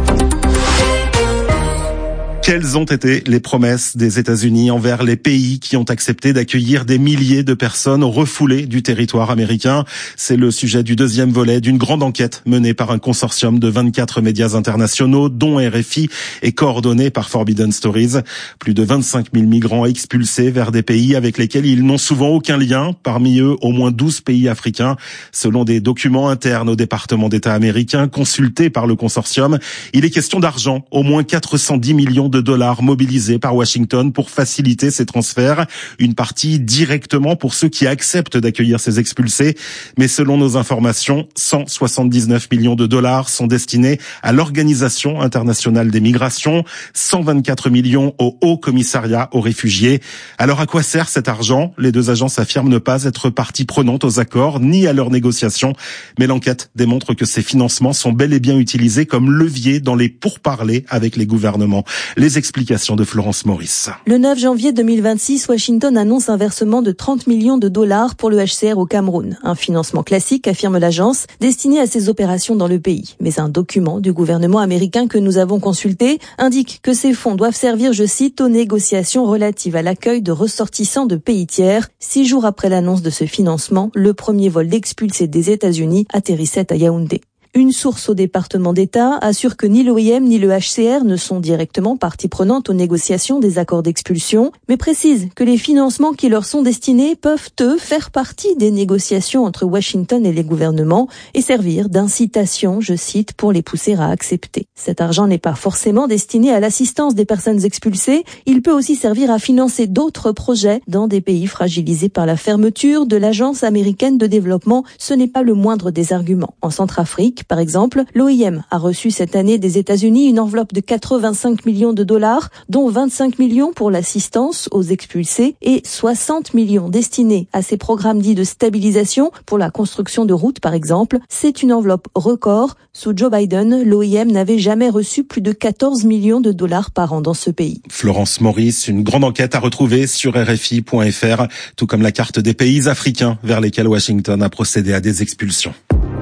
Speaker 18: Quelles ont été les promesses des États-Unis envers les pays qui ont accepté d'accueillir des milliers de personnes refoulées du territoire américain? C'est le sujet du deuxième volet d'une grande enquête menée par un consortium de vingt-quatre médias internationaux, dont R F I, et coordonnée par Forbidden Stories. Plus de vingt-cinq mille migrants expulsés vers des pays avec lesquels ils n'ont souvent aucun lien. Parmi eux, au moins douze pays africains. Selon des documents internes au département d'État américain consultés par le consortium, il est question d'argent, au moins quatre cent dix millions de dollars mobilisés par Washington pour faciliter ces transferts. Une partie directement pour ceux qui acceptent d'accueillir ces expulsés. Mais selon nos informations, cent soixante-dix-neuf millions de dollars sont destinés à l'Organisation internationale des migrations, cent vingt-quatre millions au Haut Commissariat aux réfugiés. Alors à quoi sert cet argent? Les deux agences affirment ne pas être partie prenante aux accords ni à leurs négociations. Mais l'enquête démontre que ces financements sont bel et bien utilisés comme levier dans les pourparlers avec les gouvernements. Les explications de Florence Maurice.
Speaker 19: Le neuf janvier deux mille vingt-six, Washington annonce un versement de trente millions de dollars pour le H C R au Cameroun. Un financement classique, affirme l'agence, destiné à ses opérations dans le pays. Mais un document du gouvernement américain que nous avons consulté indique que ces fonds doivent servir, je cite, aux négociations relatives à l'accueil de ressortissants de pays tiers. Six jours après l'annonce de ce financement, le premier vol d'expulsés des États-Unis atterrissait à Yaoundé. Une source au département d'État assure que ni l'O I M ni le H C R ne sont directement partie prenante aux négociations des accords d'expulsion, mais précise que les financements qui leur sont destinés peuvent, eux, faire partie des négociations entre Washington et les gouvernements et servir d'incitation, je cite, pour les pousser à accepter. Cet argent n'est pas forcément destiné à l'assistance des personnes expulsées, il peut aussi servir à financer d'autres projets dans des pays fragilisés par la fermeture de l'Agence américaine de développement. Ce n'est pas le moindre des arguments. En Centrafrique, par exemple, l'O I M a reçu cette année des États-Unis une enveloppe de quatre-vingt-cinq millions de dollars, dont vingt-cinq millions pour l'assistance aux expulsés et soixante millions destinés à ces programmes dits de stabilisation pour la construction de routes, par exemple. C'est une enveloppe record. Sous Joe Biden, l'O I M n'avait jamais reçu plus de quatorze millions de dollars par an dans ce pays.
Speaker 18: Florence Maurice, une grande enquête à retrouver sur R F I point F R, tout comme la carte des pays africains vers lesquels Washington a procédé à des expulsions.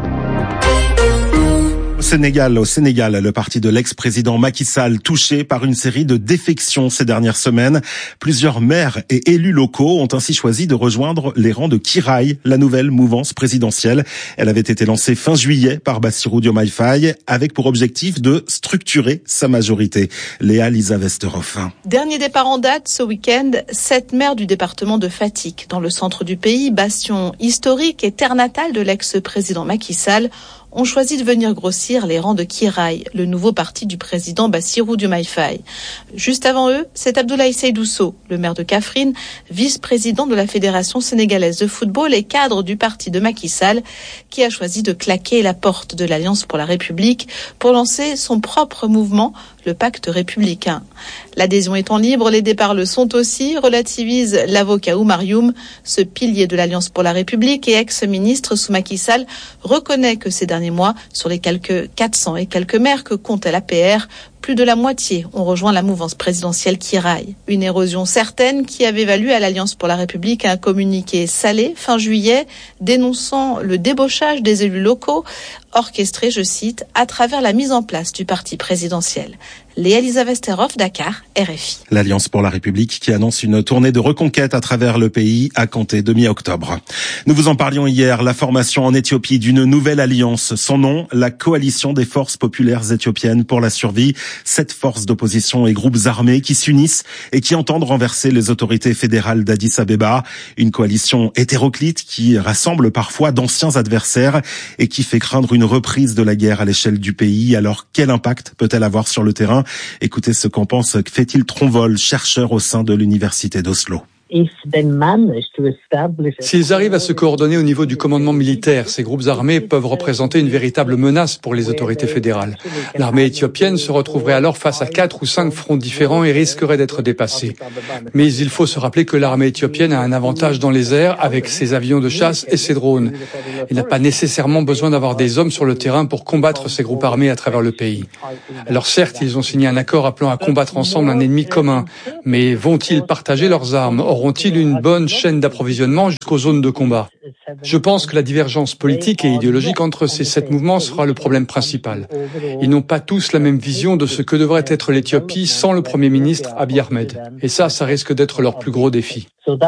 Speaker 18: Au Sénégal, au Sénégal, le parti de l'ex-président Macky Sall touché par une série de défections ces dernières semaines. Plusieurs maires et élus locaux ont ainsi choisi de rejoindre les rangs de Kiraï, la nouvelle mouvance présidentielle. Elle avait été lancée fin juillet par Bassirou Diomaye Faye avec pour objectif de structurer sa majorité. Léa Lisa Westerhoff.
Speaker 20: Dernier départ en date ce week-end, sept maires du département de Fatick, dans le centre du pays, bastion historique et terre natale de l'ex-président Macky Sall, ont choisi de venir grossir les rangs de Kiraï, le nouveau parti du président Bassirou Diomaye Faye. Juste avant eux, c'est Abdoulaye Seydou Sow, le maire de Kaffrine, vice-président de la Fédération sénégalaise de football et cadre du parti de Macky Sall, qui a choisi de claquer la porte de l'Alliance pour la République pour lancer son propre mouvement, le Pacte républicain. L'adhésion étant libre, les départs le sont aussi, relativise l'avocat Oumar Youm. Ce pilier de l'Alliance pour la République et ex-ministre sous Macky Sall reconnaît que ces derniers mois, sur les quelques quatre cents et quelques maires que compte l'A P R, plus de la moitié ont rejoint la mouvance présidentielle Kiraï. Une érosion certaine qui avait valu à l'Alliance pour la République un communiqué salé fin juillet dénonçant le débauchage des élus locaux orchestré, je cite, à travers la mise en place du parti présidentiel. Léa Lisa Vesterhoff, Dakar, R F I.
Speaker 18: L'Alliance pour la République qui annonce une tournée de reconquête à travers le pays à compter de mi-octobre. Nous vous en parlions hier, la formation en Éthiopie d'une nouvelle alliance. Son nom, la Coalition des forces populaires éthiopiennes pour la survie. Sept forces d'opposition et groupes armés qui s'unissent et qui entendent renverser les autorités fédérales d'Addis Abeba. Une coalition hétéroclite qui rassemble parfois d'anciens adversaires et qui fait craindre une reprise de la guerre à l'échelle du pays. Alors, quel impact peut-elle avoir sur le terrain? Écoutez ce qu'en pense Kfetil Tronvol, chercheur au sein de l'université d'Oslo.
Speaker 21: S'ils arrivent à se coordonner au niveau du commandement militaire, ces groupes armés peuvent représenter une véritable menace pour les autorités fédérales. L'armée éthiopienne se retrouverait alors face à quatre ou cinq fronts différents et risquerait d'être dépassée. Mais il faut se rappeler que l'armée éthiopienne a un avantage dans les airs avec ses avions de chasse et ses drones. Elle n'a pas nécessairement besoin d'avoir des hommes sur le terrain pour combattre ces groupes armés à travers le pays. Alors certes, ils ont signé un accord appelant à combattre ensemble un ennemi commun, mais vont-ils partager leurs armes ? Auront-ils une bonne chaîne d'approvisionnement jusqu'aux zones de combat? Je pense que la divergence politique et idéologique entre ces sept mouvements sera le problème principal. Ils n'ont pas tous la même vision de ce que devrait être l'Éthiopie sans le Premier ministre Abiy Ahmed. Et ça, ça risque d'être leur plus gros défi.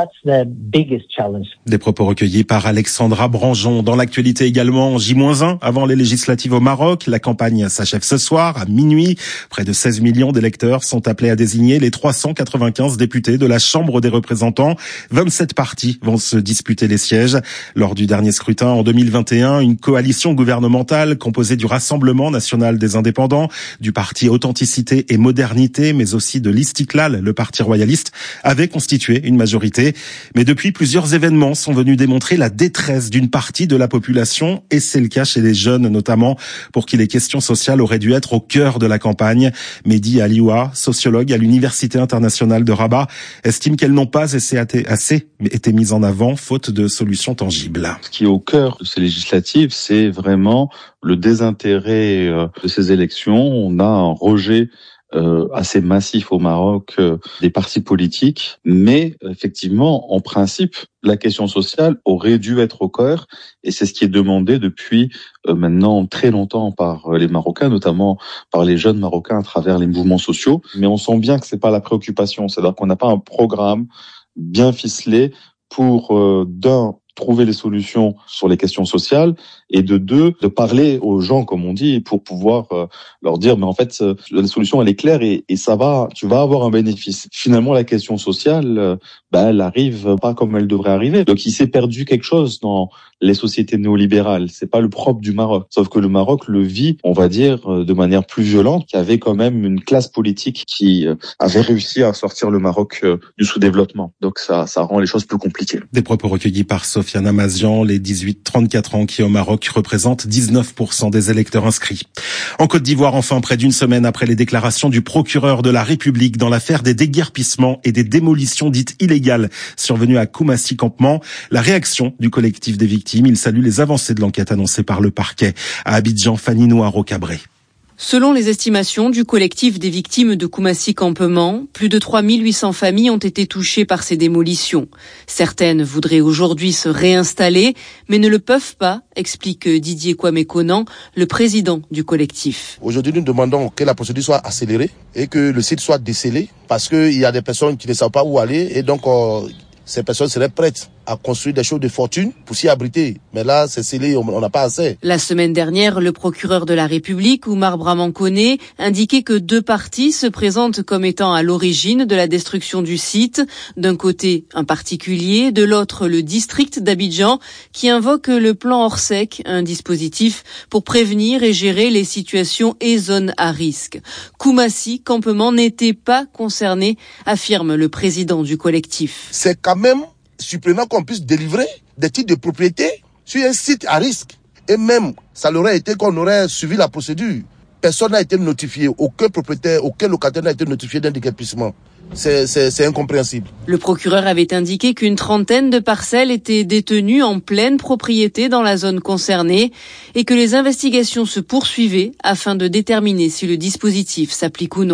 Speaker 18: Des propos recueillis par Alexandra Branjon. Dans l'actualité également, J moins un avant les législatives au Maroc. La campagne s'achève ce soir à minuit. Près de seize millions d'électeurs sont appelés à désigner les trois cent quatre-vingt-quinze députés de la Chambre des représentants. vingt-sept partis vont se disputer les sièges. Lors du dernier scrutin en deux mille vingt et un, une coalition gouvernementale composée du Rassemblement national des indépendants, du parti Authenticité et Modernité, mais aussi de l'Istiklal, le parti royaliste, avait constitué une majorité. Mais depuis, plusieurs événements sont venus démontrer la détresse d'une partie de la population, et c'est le cas chez les jeunes notamment, pour qui les questions sociales auraient dû être au cœur de la campagne. Mehdi Alioua, sociologue à l'Université internationale de Rabat, estime qu'elles n'ont pas assez, assez été mises en avant, faute de solutions tangibles.
Speaker 22: Ce qui est au cœur de ces législatives, c'est vraiment le désintérêt de ces élections. On a un rejet Euh, assez massif au Maroc euh, des partis politiques, mais effectivement, en principe, la question sociale aurait dû être au cœur, et c'est ce qui est demandé depuis euh, maintenant très longtemps par les Marocains, notamment par les jeunes Marocains à travers les mouvements sociaux. Mais on sent bien que c'est pas la préoccupation, c'est-à-dire qu'on n'a pas un programme bien ficelé pour euh, d'un trouver les solutions sur les questions sociales, et de deux, de parler aux gens, comme on dit, pour pouvoir euh, leur dire, mais en fait, euh, la solution, elle est claire, et, et ça va, tu vas avoir un bénéfice. Finalement, la question sociale, euh, bah, elle arrive pas comme elle devrait arriver. Donc, il s'est perdu quelque chose dans les sociétés néolibérales. C'est pas le propre du Maroc. Sauf que le Maroc le vit, on va dire, euh, de manière plus violente, qu'il y avait quand même une classe politique qui euh, avait réussi à sortir le Maroc euh, du sous-développement. Donc, ça, ça rend les choses plus compliquées.
Speaker 18: Des propos recueillis par Sofiane Amazian, les dix-huit trente-quatre ans qui au Maroc représentent dix-neuf pour cent des électeurs inscrits. En Côte d'Ivoire, enfin, près d'une semaine après les déclarations du procureur de la République dans l'affaire des déguerpissements et des démolitions dites illégales survenues à Koumassi Campement, la réaction du collectif des victimes, il salue les avancées de l'enquête annoncée par le parquet. À Abidjan, Fanny Noiro-Cabré.
Speaker 23: Selon les estimations du collectif des victimes de Koumassi Campement, plus de trois mille huit cents familles ont été touchées par ces démolitions. Certaines voudraient aujourd'hui se réinstaller, mais ne le peuvent pas, explique Didier Kwame-Konan, le président du collectif.
Speaker 24: Aujourd'hui, nous demandons que la procédure soit accélérée et que le site soit décelé, parce qu'il y a des personnes qui ne savent pas où aller, et donc euh, ces personnes seraient prêtes à construire des choses de fortune pour s'y abriter. Mais là, c'est scellé, on n'a pas assez.
Speaker 23: La semaine dernière, le procureur de la République, Oumar Braman-Koné, indiquait que deux parties se présentent comme étant à l'origine de la destruction du site. D'un côté, un particulier, de l'autre, le district d'Abidjan, qui invoque le plan Orsec, un dispositif pour prévenir et gérer les situations et zones à risque. Koumassi Campement n'était pas concerné, affirme le président du collectif.
Speaker 24: C'est quand même surprenant qu'on puisse délivrer des titres de propriété sur un site à risque. Et même, ça l'aurait été qu'on aurait suivi la procédure. Personne n'a été notifié, aucun propriétaire, aucun locataire n'a été notifié d'un déguerpissement. C'est, c'est, c'est incompréhensible.
Speaker 23: Le procureur avait indiqué qu'une trentaine de parcelles étaient détenues en pleine propriété dans la zone concernée et que les investigations se poursuivaient afin de déterminer si le dispositif s'applique ou non.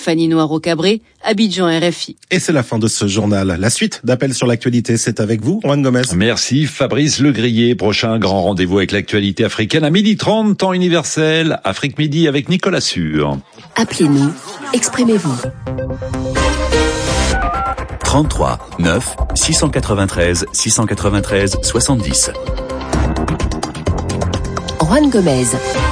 Speaker 23: Fanny Noiro-Cabré, Abidjan, R F I.
Speaker 18: Et c'est la fin de ce journal. La suite d'Appel sur l'actualité, c'est avec vous, Juan Gomez.
Speaker 7: Merci Fabrice Legrier. Prochain grand rendez-vous avec l'actualité africaine à midi trente, temps universel, Afrique Midi avec Nicolas Sûr.
Speaker 8: Appelez-nous, exprimez-vous.
Speaker 9: trente-trois neuf six cent quatre-vingt-treize six cent quatre-vingt-treize soixante-dix.
Speaker 8: Juan Gomez.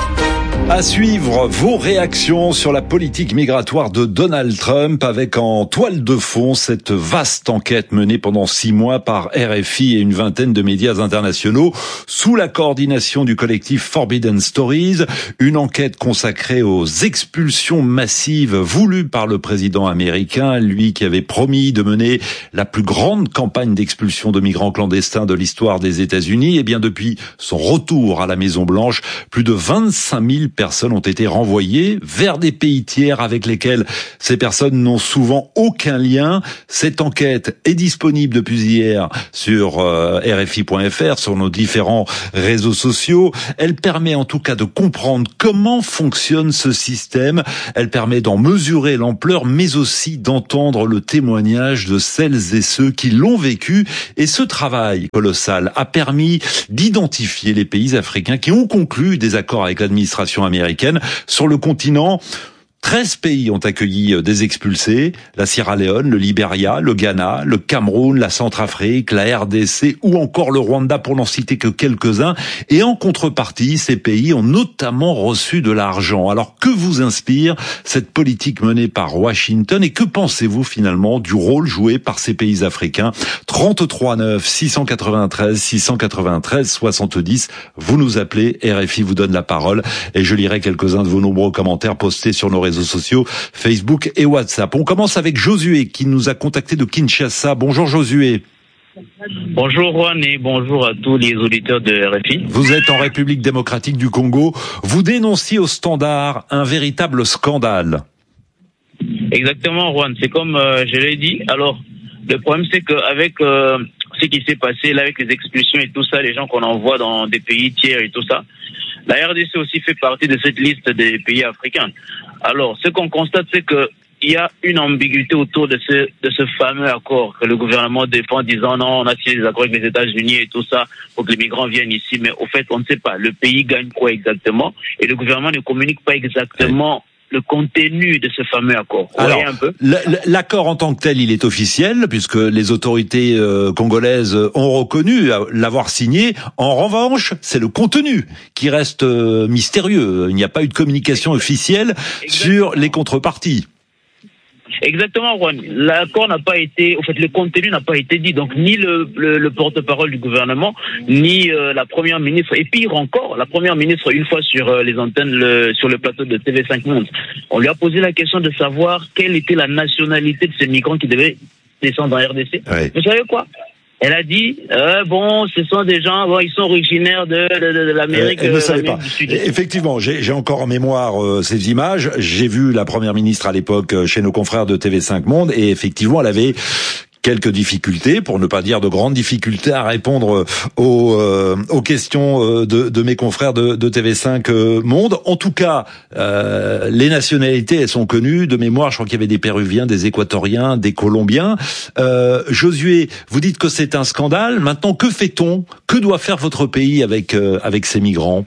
Speaker 7: À suivre vos réactions sur la politique migratoire de Donald Trump avec en toile de fond cette vaste enquête menée pendant six mois par R F I et une vingtaine de médias internationaux sous la coordination du collectif Forbidden Stories. Une enquête consacrée aux expulsions massives voulues par le président américain, lui qui avait promis de mener la plus grande campagne d'expulsion de migrants clandestins de l'histoire des États-Unis. Et bien depuis son retour à la Maison-Blanche, plus de vingt-cinq mille personnes ont été renvoyées vers des pays tiers avec lesquels ces personnes n'ont souvent aucun lien. Cette enquête est disponible depuis hier sur euh, R F I point F R, sur nos différents réseaux sociaux. Elle permet en tout cas de comprendre comment fonctionne ce système. Elle permet d'en mesurer l'ampleur, mais aussi d'entendre le témoignage de celles et ceux qui l'ont vécu. Et ce travail colossal a permis d'identifier les pays africains qui ont conclu des accords avec l'administration américaine. Sur le continent, treize pays ont accueilli des expulsés, la Sierra Leone, le Libéria, le Ghana, le Cameroun, la Centrafrique, la R D C ou encore le Rwanda pour n'en citer que quelques-uns. Et en contrepartie, ces pays ont notamment reçu de l'argent. Alors que vous inspire cette politique menée par Washington et que pensez-vous finalement du rôle joué par ces pays africains? trente-trois neuf six cent quatre-vingt-treize six cent quatre-vingt-treize soixante-dix. Vous nous appelez, R F I vous donne la parole et je lirai quelques-uns de vos nombreux commentaires postés sur nos réseaux sociaux, Facebook et WhatsApp. On commence avec Josué qui nous a contacté de Kinshasa. Bonjour Josué.
Speaker 2: Bonjour Juan et bonjour à tous les auditeurs de R F I.
Speaker 7: Vous êtes en République démocratique du Congo. Vous dénonciez au Standard un véritable scandale.
Speaker 2: Exactement Juan, c'est comme euh, je l'ai dit. Alors, le problème c'est qu'avec euh, ce qui s'est passé là avec les expulsions et tout ça, les gens qu'on envoie dans des pays tiers et tout ça, la R D C aussi fait partie de cette liste des pays africains. Alors, ce qu'on constate, c'est que il y a une ambiguïté autour de ce de ce fameux accord que le gouvernement défend, en disant non, on a signé des accords avec les États-Unis et tout ça pour que les migrants viennent ici, mais au fait, on ne sait pas. Le pays gagne quoi exactement et le gouvernement ne communique pas exactement le contenu de ce fameux accord. Vous
Speaker 7: Alors,
Speaker 2: voyez un peu
Speaker 7: l'accord en tant que tel, il est officiel, puisque les autorités euh, congolaises ont reconnu l'avoir signé. En revanche, c'est le contenu qui reste euh, mystérieux. Il n'y a pas eu de communication officielle sur les contreparties.
Speaker 2: Exactement, Juan. L'accord n'a pas été, au fait, le contenu n'a pas été dit. Donc, ni le, le, le porte-parole du gouvernement, ni euh, la première ministre. Et pire encore, la première ministre, une fois sur euh, les antennes, le, sur le plateau de T V cinq Monde, on lui a posé la question de savoir quelle était la nationalité de ces migrants qui devaient descendre en R D C. Ouais. Vous savez quoi? Elle a dit, euh, bon, ce sont des gens, bon, ils sont originaires de, de, de, de l'Amérique,
Speaker 7: Elle ne savait
Speaker 2: pas.
Speaker 7: Du Sud. Effectivement, j'ai, j'ai encore en mémoire euh, ces images. J'ai vu la première ministre à l'époque euh, chez nos confrères de T V cinq Monde, et effectivement, elle avait quelques difficultés, pour ne pas dire de grandes difficultés, à répondre aux, euh, aux questions de, de mes confrères de, de T V cinq Monde. En tout cas, euh, les nationalités, elles sont connues. De mémoire, je crois qu'il y avait des Péruviens, des Équatoriens, des Colombiens. Euh, Josué, vous dites que c'est un scandale. Maintenant, que fait-on? Que doit faire votre pays avec, euh, avec ces migrants?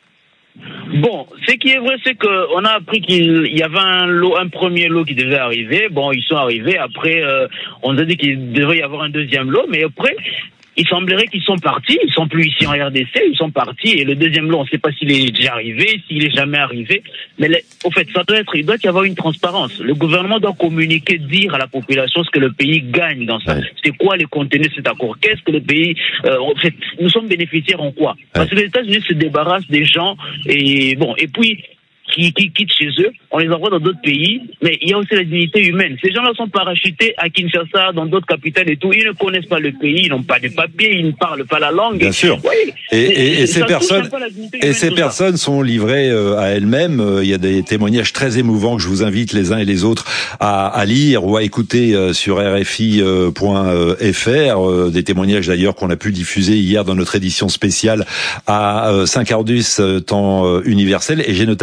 Speaker 2: Bon, ce qui est vrai, c'est que on a appris qu'il y avait un lot, un premier lot qui devait arriver. Bon, ils sont arrivés. Après, euh, on nous a dit qu'il devait y avoir un deuxième lot, mais après, il semblerait qu'ils sont partis. Ils sont plus ici en R D C. Ils sont partis. Et le deuxième lot, on ne sait pas s'il est déjà arrivé, s'il est jamais arrivé. Mais les, au fait, ça doit être, il doit y avoir une transparence. Le gouvernement doit communiquer, dire à la population ce que le pays gagne dans ça. Ouais. C'est quoi les contenus de cet accord? Qu'est-ce que le pays, euh, en fait, nous sommes bénéficiaires en quoi? Parce que les États-Unis se débarrassent des gens et bon, et puis, Qui, qui quittent chez eux, on les envoie dans d'autres pays, mais il y a aussi la dignité humaine. Ces gens-là sont parachutés à Kinshasa, dans d'autres capitales et tout, ils ne connaissent pas le pays, ils n'ont pas de papiers, ils ne parlent pas la langue.
Speaker 7: Bien sûr.
Speaker 2: Oui,
Speaker 7: et, et, et ces personnes, et ces personnes sont livrées à elles-mêmes. Il y a des témoignages très émouvants que je vous invite les uns et les autres à, à lire ou à écouter sur R F I point F R. Des témoignages d'ailleurs qu'on a pu diffuser hier dans notre édition spéciale à cinq heures dix temps universel. Et j'ai notamment le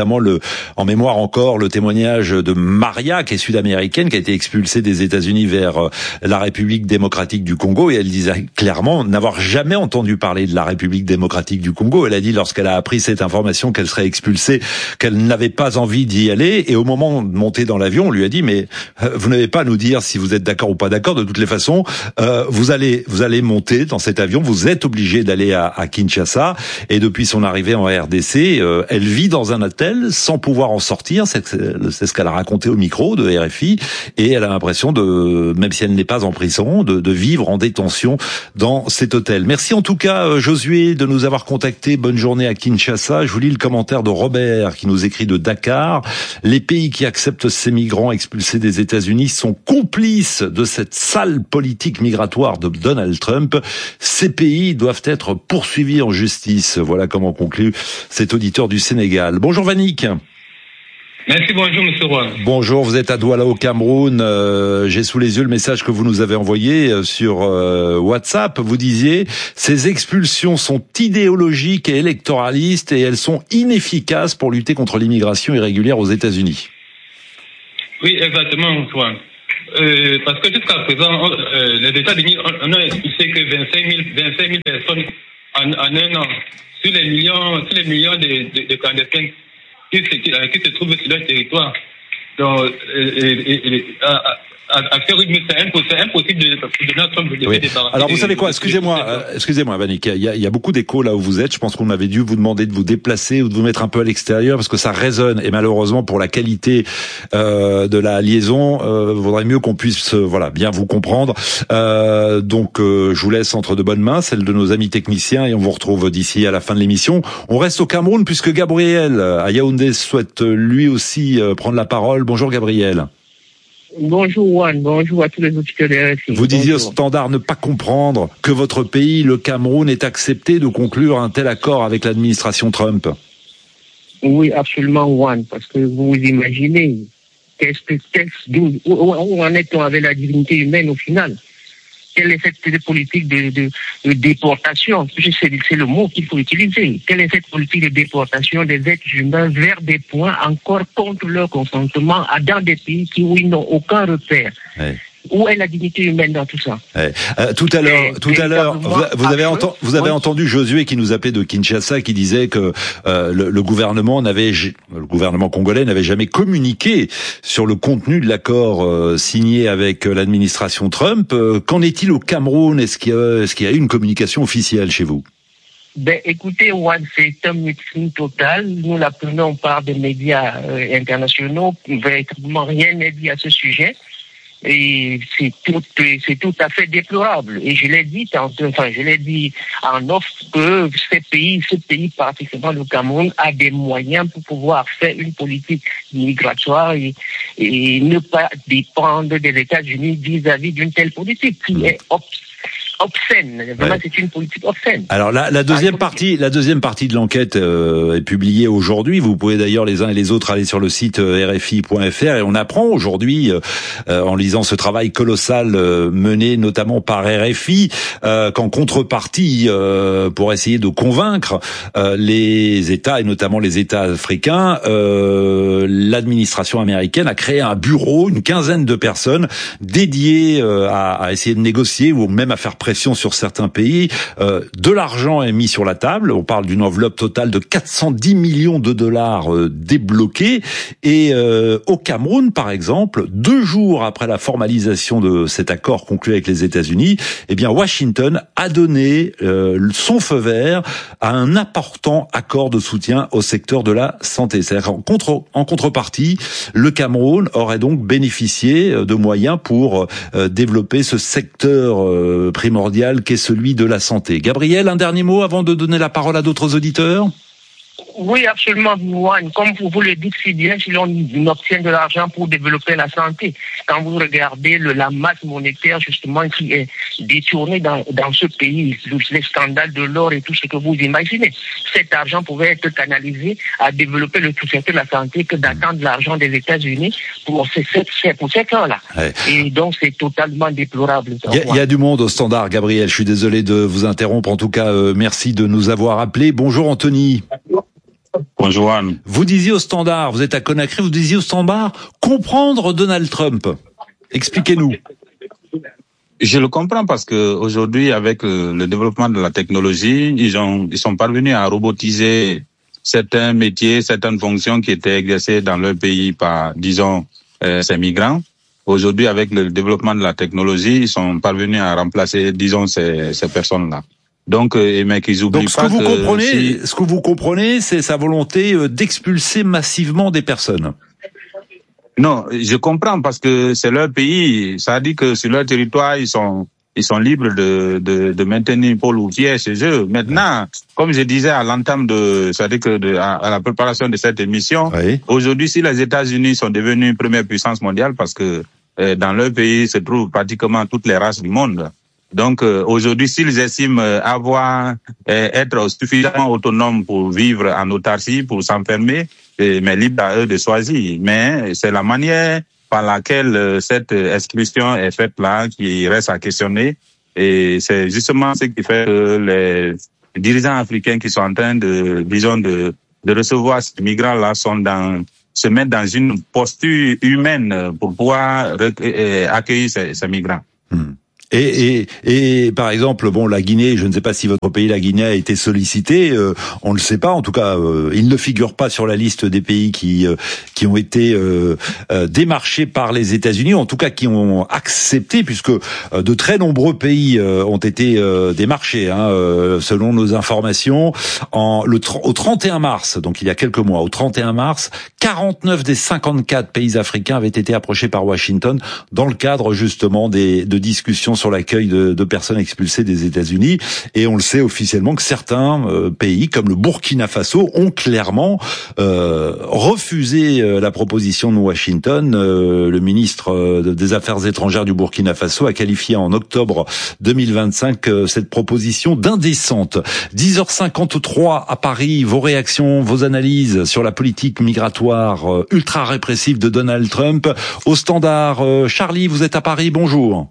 Speaker 7: en mémoire encore le témoignage de Maria, qui est sud-américaine, qui a été expulsée des États-Unis vers la République démocratique du Congo, et elle disait clairement n'avoir jamais entendu parler de la République démocratique du Congo. Elle a dit, lorsqu'elle a appris cette information qu'elle serait expulsée, qu'elle n'avait pas envie d'y aller, et au moment de monter dans l'avion, on lui a dit, mais euh, vous n'avez pas à nous dire si vous êtes d'accord ou pas d'accord, de toutes les façons, euh, vous allez vous allez monter dans cet avion, vous êtes obligé d'aller à, à Kinshasa, et depuis son arrivée en R D C, euh, elle vit dans un hôtel sans pouvoir en sortir, c'est, c'est ce qu'elle a raconté au micro de R F I, et elle a l'impression de, même si elle n'est pas en prison, de, de vivre en détention dans cet hôtel. Merci en tout cas, Josué, de nous avoir contacté. Bonne journée à Kinshasa. Je vous lis le commentaire de Robert qui nous écrit de Dakar. Les pays qui acceptent ces migrants expulsés des États-Unis sont complices de cette sale politique migratoire de Donald Trump. Ces pays doivent être poursuivis en justice. Voilà comment conclut cet auditeur du Sénégal. Bonjour Vanik.
Speaker 3: Merci, bonjour Monsieur Roy.
Speaker 7: Bonjour, vous êtes à Douala au Cameroun. Euh, j'ai sous les yeux le message que vous nous avez envoyé sur euh, WhatsApp. Vous disiez, ces expulsions sont idéologiques et électoralistes et elles sont inefficaces pour lutter contre l'immigration irrégulière aux États-Unis.
Speaker 3: Oui, exactement, Antoine. Euh, parce que jusqu'à présent, on, euh, les États-Unis on, on a expulsé que vingt-cinq mille personnes en, en un an sur les millions, sur les millions de, de, de clandestins qui se, qui, qui se trouvent sur leur territoire. Donc, euh, euh, à, à, à ce rythme, c'est impossible de, de notre Trump de
Speaker 7: oui.
Speaker 3: débarrasser.
Speaker 7: Alors, vous savez quoi, excusez-moi, euh, excusez-moi, Vanik, il y a, il y a beaucoup d'échos là où vous êtes. Je pense qu'on avait dû vous demander de vous déplacer ou de vous mettre un peu à l'extérieur parce que ça résonne. Et malheureusement, pour la qualité euh, de la liaison, euh, vaudrait mieux qu'on puisse, euh, voilà, bien vous comprendre. Euh, donc, euh, je vous laisse entre de bonnes mains, celle de nos amis techniciens, et on vous retrouve d'ici à la fin de l'émission. On reste au Cameroun puisque Gabriel à Yaoundé souhaite lui aussi euh, prendre la parole. Bonjour Gabriel.
Speaker 4: Bonjour Juan, bonjour à tous les auditeurs de R F I.
Speaker 7: Vous disiez
Speaker 4: bonjour.
Speaker 7: Au Standard ne pas comprendre que votre pays, le Cameroun, ait accepté de conclure un tel accord avec l'administration Trump.
Speaker 4: Oui, absolument Juan, parce que vous imaginez, qu'est-ce que, qu'est-ce, où, où en est-on avec la dignité humaine au final? Quelle est cette politique de, de, de déportation? C'est, c'est le mot qu'il faut utiliser. Quelle est cette politique de déportation des êtres humains vers des points encore contre leur consentement dans des pays qui, où ils n'ont aucun repère? Ouais. Où est la dignité humaine dans tout ça?
Speaker 7: Ouais. Euh, tout à l'heure, tout à l'heure, vous, vous avez, enten, vous avez oui. entendu Josué qui nous appelait de Kinshasa, qui disait que euh, le, le gouvernement n'avait, le gouvernement congolais n'avait jamais communiqué sur le contenu de l'accord euh, signé avec l'administration Trump. Euh, qu'en est-il au Cameroun? Est-ce qu'il y a, est-ce qu'il y a eu une communication officielle chez vous?
Speaker 4: Ben, écoutez, Juan, c'est un mutisme total. Nous l'apprenons par des médias euh, internationaux. Véritablement, rien n'est dit à ce sujet. Et c'est tout, c'est tout à fait déplorable. Et je l'ai dit, enfin, je l'ai dit en offre que ces pays, ce pays, particulièrement le Cameroun, a des moyens pour pouvoir faire une politique migratoire et, et ne pas dépendre des États-Unis vis-à-vis d'une telle politique qui est obs- obscène. Vraiment, ouais. C'est une politique obscène.
Speaker 7: Alors la, la deuxième partie, la deuxième partie de l'enquête euh, est publiée aujourd'hui. Vous pouvez d'ailleurs les uns et les autres aller sur le site euh, R F I point F R et on apprend aujourd'hui, euh, euh, en lisant ce travail colossal euh, mené notamment par R F I, euh, qu'en contrepartie, euh, pour essayer de convaincre euh, les États et notamment les États africains, euh, l'administration américaine a créé un bureau, une quinzaine de personnes dédiées euh, à, à essayer de négocier ou même à faire pression sur certains pays. Euh, de l'argent est mis sur la table. On parle d'une enveloppe totale de quatre cent dix millions de dollars euh, débloqués. Et euh, au Cameroun, par exemple, deux jours après la formalisation de cet accord conclu avec les États-Unis, eh bien Washington a donné euh, son feu vert à un important accord de soutien au secteur de la santé. C'est-à-dire qu'en contre, en contrepartie, le Cameroun aurait donc bénéficié de moyens pour euh, développer ce secteur euh, primordial qu'est celui de la santé. Gabriel, un dernier mot avant de donner la parole à d'autres auditeurs?
Speaker 4: Oui, absolument, Juan. Comme vous, vous le dites si bien, si l'on obtient de l'argent pour développer la santé, quand vous regardez le, la masse monétaire justement qui est détournée dans, dans ce pays, les scandales de l'or et tout ce que vous imaginez, cet argent pouvait être canalisé à développer le tout secteur de la santé que d'attendre l'argent des États-Unis pour ces, pour ces cas-là. Ouais. Et donc c'est totalement déplorable.
Speaker 7: Il y, y a du monde au Standard, Gabriel. Je suis désolé de vous interrompre. En tout cas, euh, merci de nous avoir appelés. Bonjour Anthony.
Speaker 1: Bonjour Anne.
Speaker 7: Vous disiez au Standard, vous êtes à Conakry, vous disiez au Standard, comprendre Donald Trump. Expliquez-nous.
Speaker 1: Je le comprends parce que aujourd'hui, avec le, le développement de la technologie, ils ont, ils sont parvenus à robotiser certains métiers, certaines fonctions qui étaient exercées dans leur pays par, disons, euh, ces migrants. Aujourd'hui, avec le développement de la technologie, ils sont parvenus à remplacer, disons, ces, ces personnes-là. Donc, euh, mais qu'ils oublient
Speaker 7: Donc, ce
Speaker 1: pas
Speaker 7: que vous
Speaker 1: que
Speaker 7: comprenez,
Speaker 1: si...
Speaker 7: ce que vous comprenez, c'est sa volonté d'expulser massivement des personnes.
Speaker 1: Non, je comprends parce que c'est leur pays. Ça dit que sur leur territoire, ils sont ils sont libres de de, de maintenir Paul Outier chez eux. Maintenant, comme je disais à l'entame de, c'est-à-dire que de, à, à la préparation de cette émission, oui. Aujourd'hui, si les États-Unis sont devenus une première puissance mondiale, parce que euh, dans leur pays se trouvent pratiquement toutes les races du monde. Donc euh, aujourd'hui, s'ils estiment euh, avoir euh, être suffisamment autonomes pour vivre en autarcie, pour s'enfermer, euh, mais libre à eux de choisir. Mais c'est la manière par laquelle euh, cette expulsion est faite là qui reste à questionner. Et c'est justement ce qui fait que les dirigeants africains qui sont en train de, disons, de, de recevoir ces migrants là sont dans se mettre dans une posture humaine pour pouvoir euh, accueillir ces, ces migrants.
Speaker 7: Hmm. Et, et, et par exemple, bon, la Guinée, je ne sais pas si votre pays, la Guinée, a été sollicité. Euh, on ne le sait pas. En tout cas, euh, il ne figure pas sur la liste des pays qui euh, qui ont été euh, euh, démarchés par les États-Unis. En tout cas, qui ont accepté, puisque euh, de très nombreux pays euh, ont été euh, démarchés. Hein, euh, selon nos informations, en le au trente et un mars, donc il y a quelques mois, au trente et un mars, quarante-neuf des cinquante-quatre pays africains avaient été approchés par Washington dans le cadre justement des de discussions sur l'accueil de, de personnes expulsées des États-Unis. Et on le sait officiellement que certains euh, pays, comme le Burkina Faso, ont clairement euh, refusé euh, la proposition de Washington. Euh, le ministre euh, des Affaires étrangères du Burkina Faso a qualifié en octobre deux mille vingt-cinq euh, cette proposition d'indécente. dix heures cinquante-trois à Paris, vos réactions, vos analyses sur la politique migratoire euh, ultra répressive de Donald Trump. Au Standard, euh, Charlie, vous êtes à Paris, bonjour.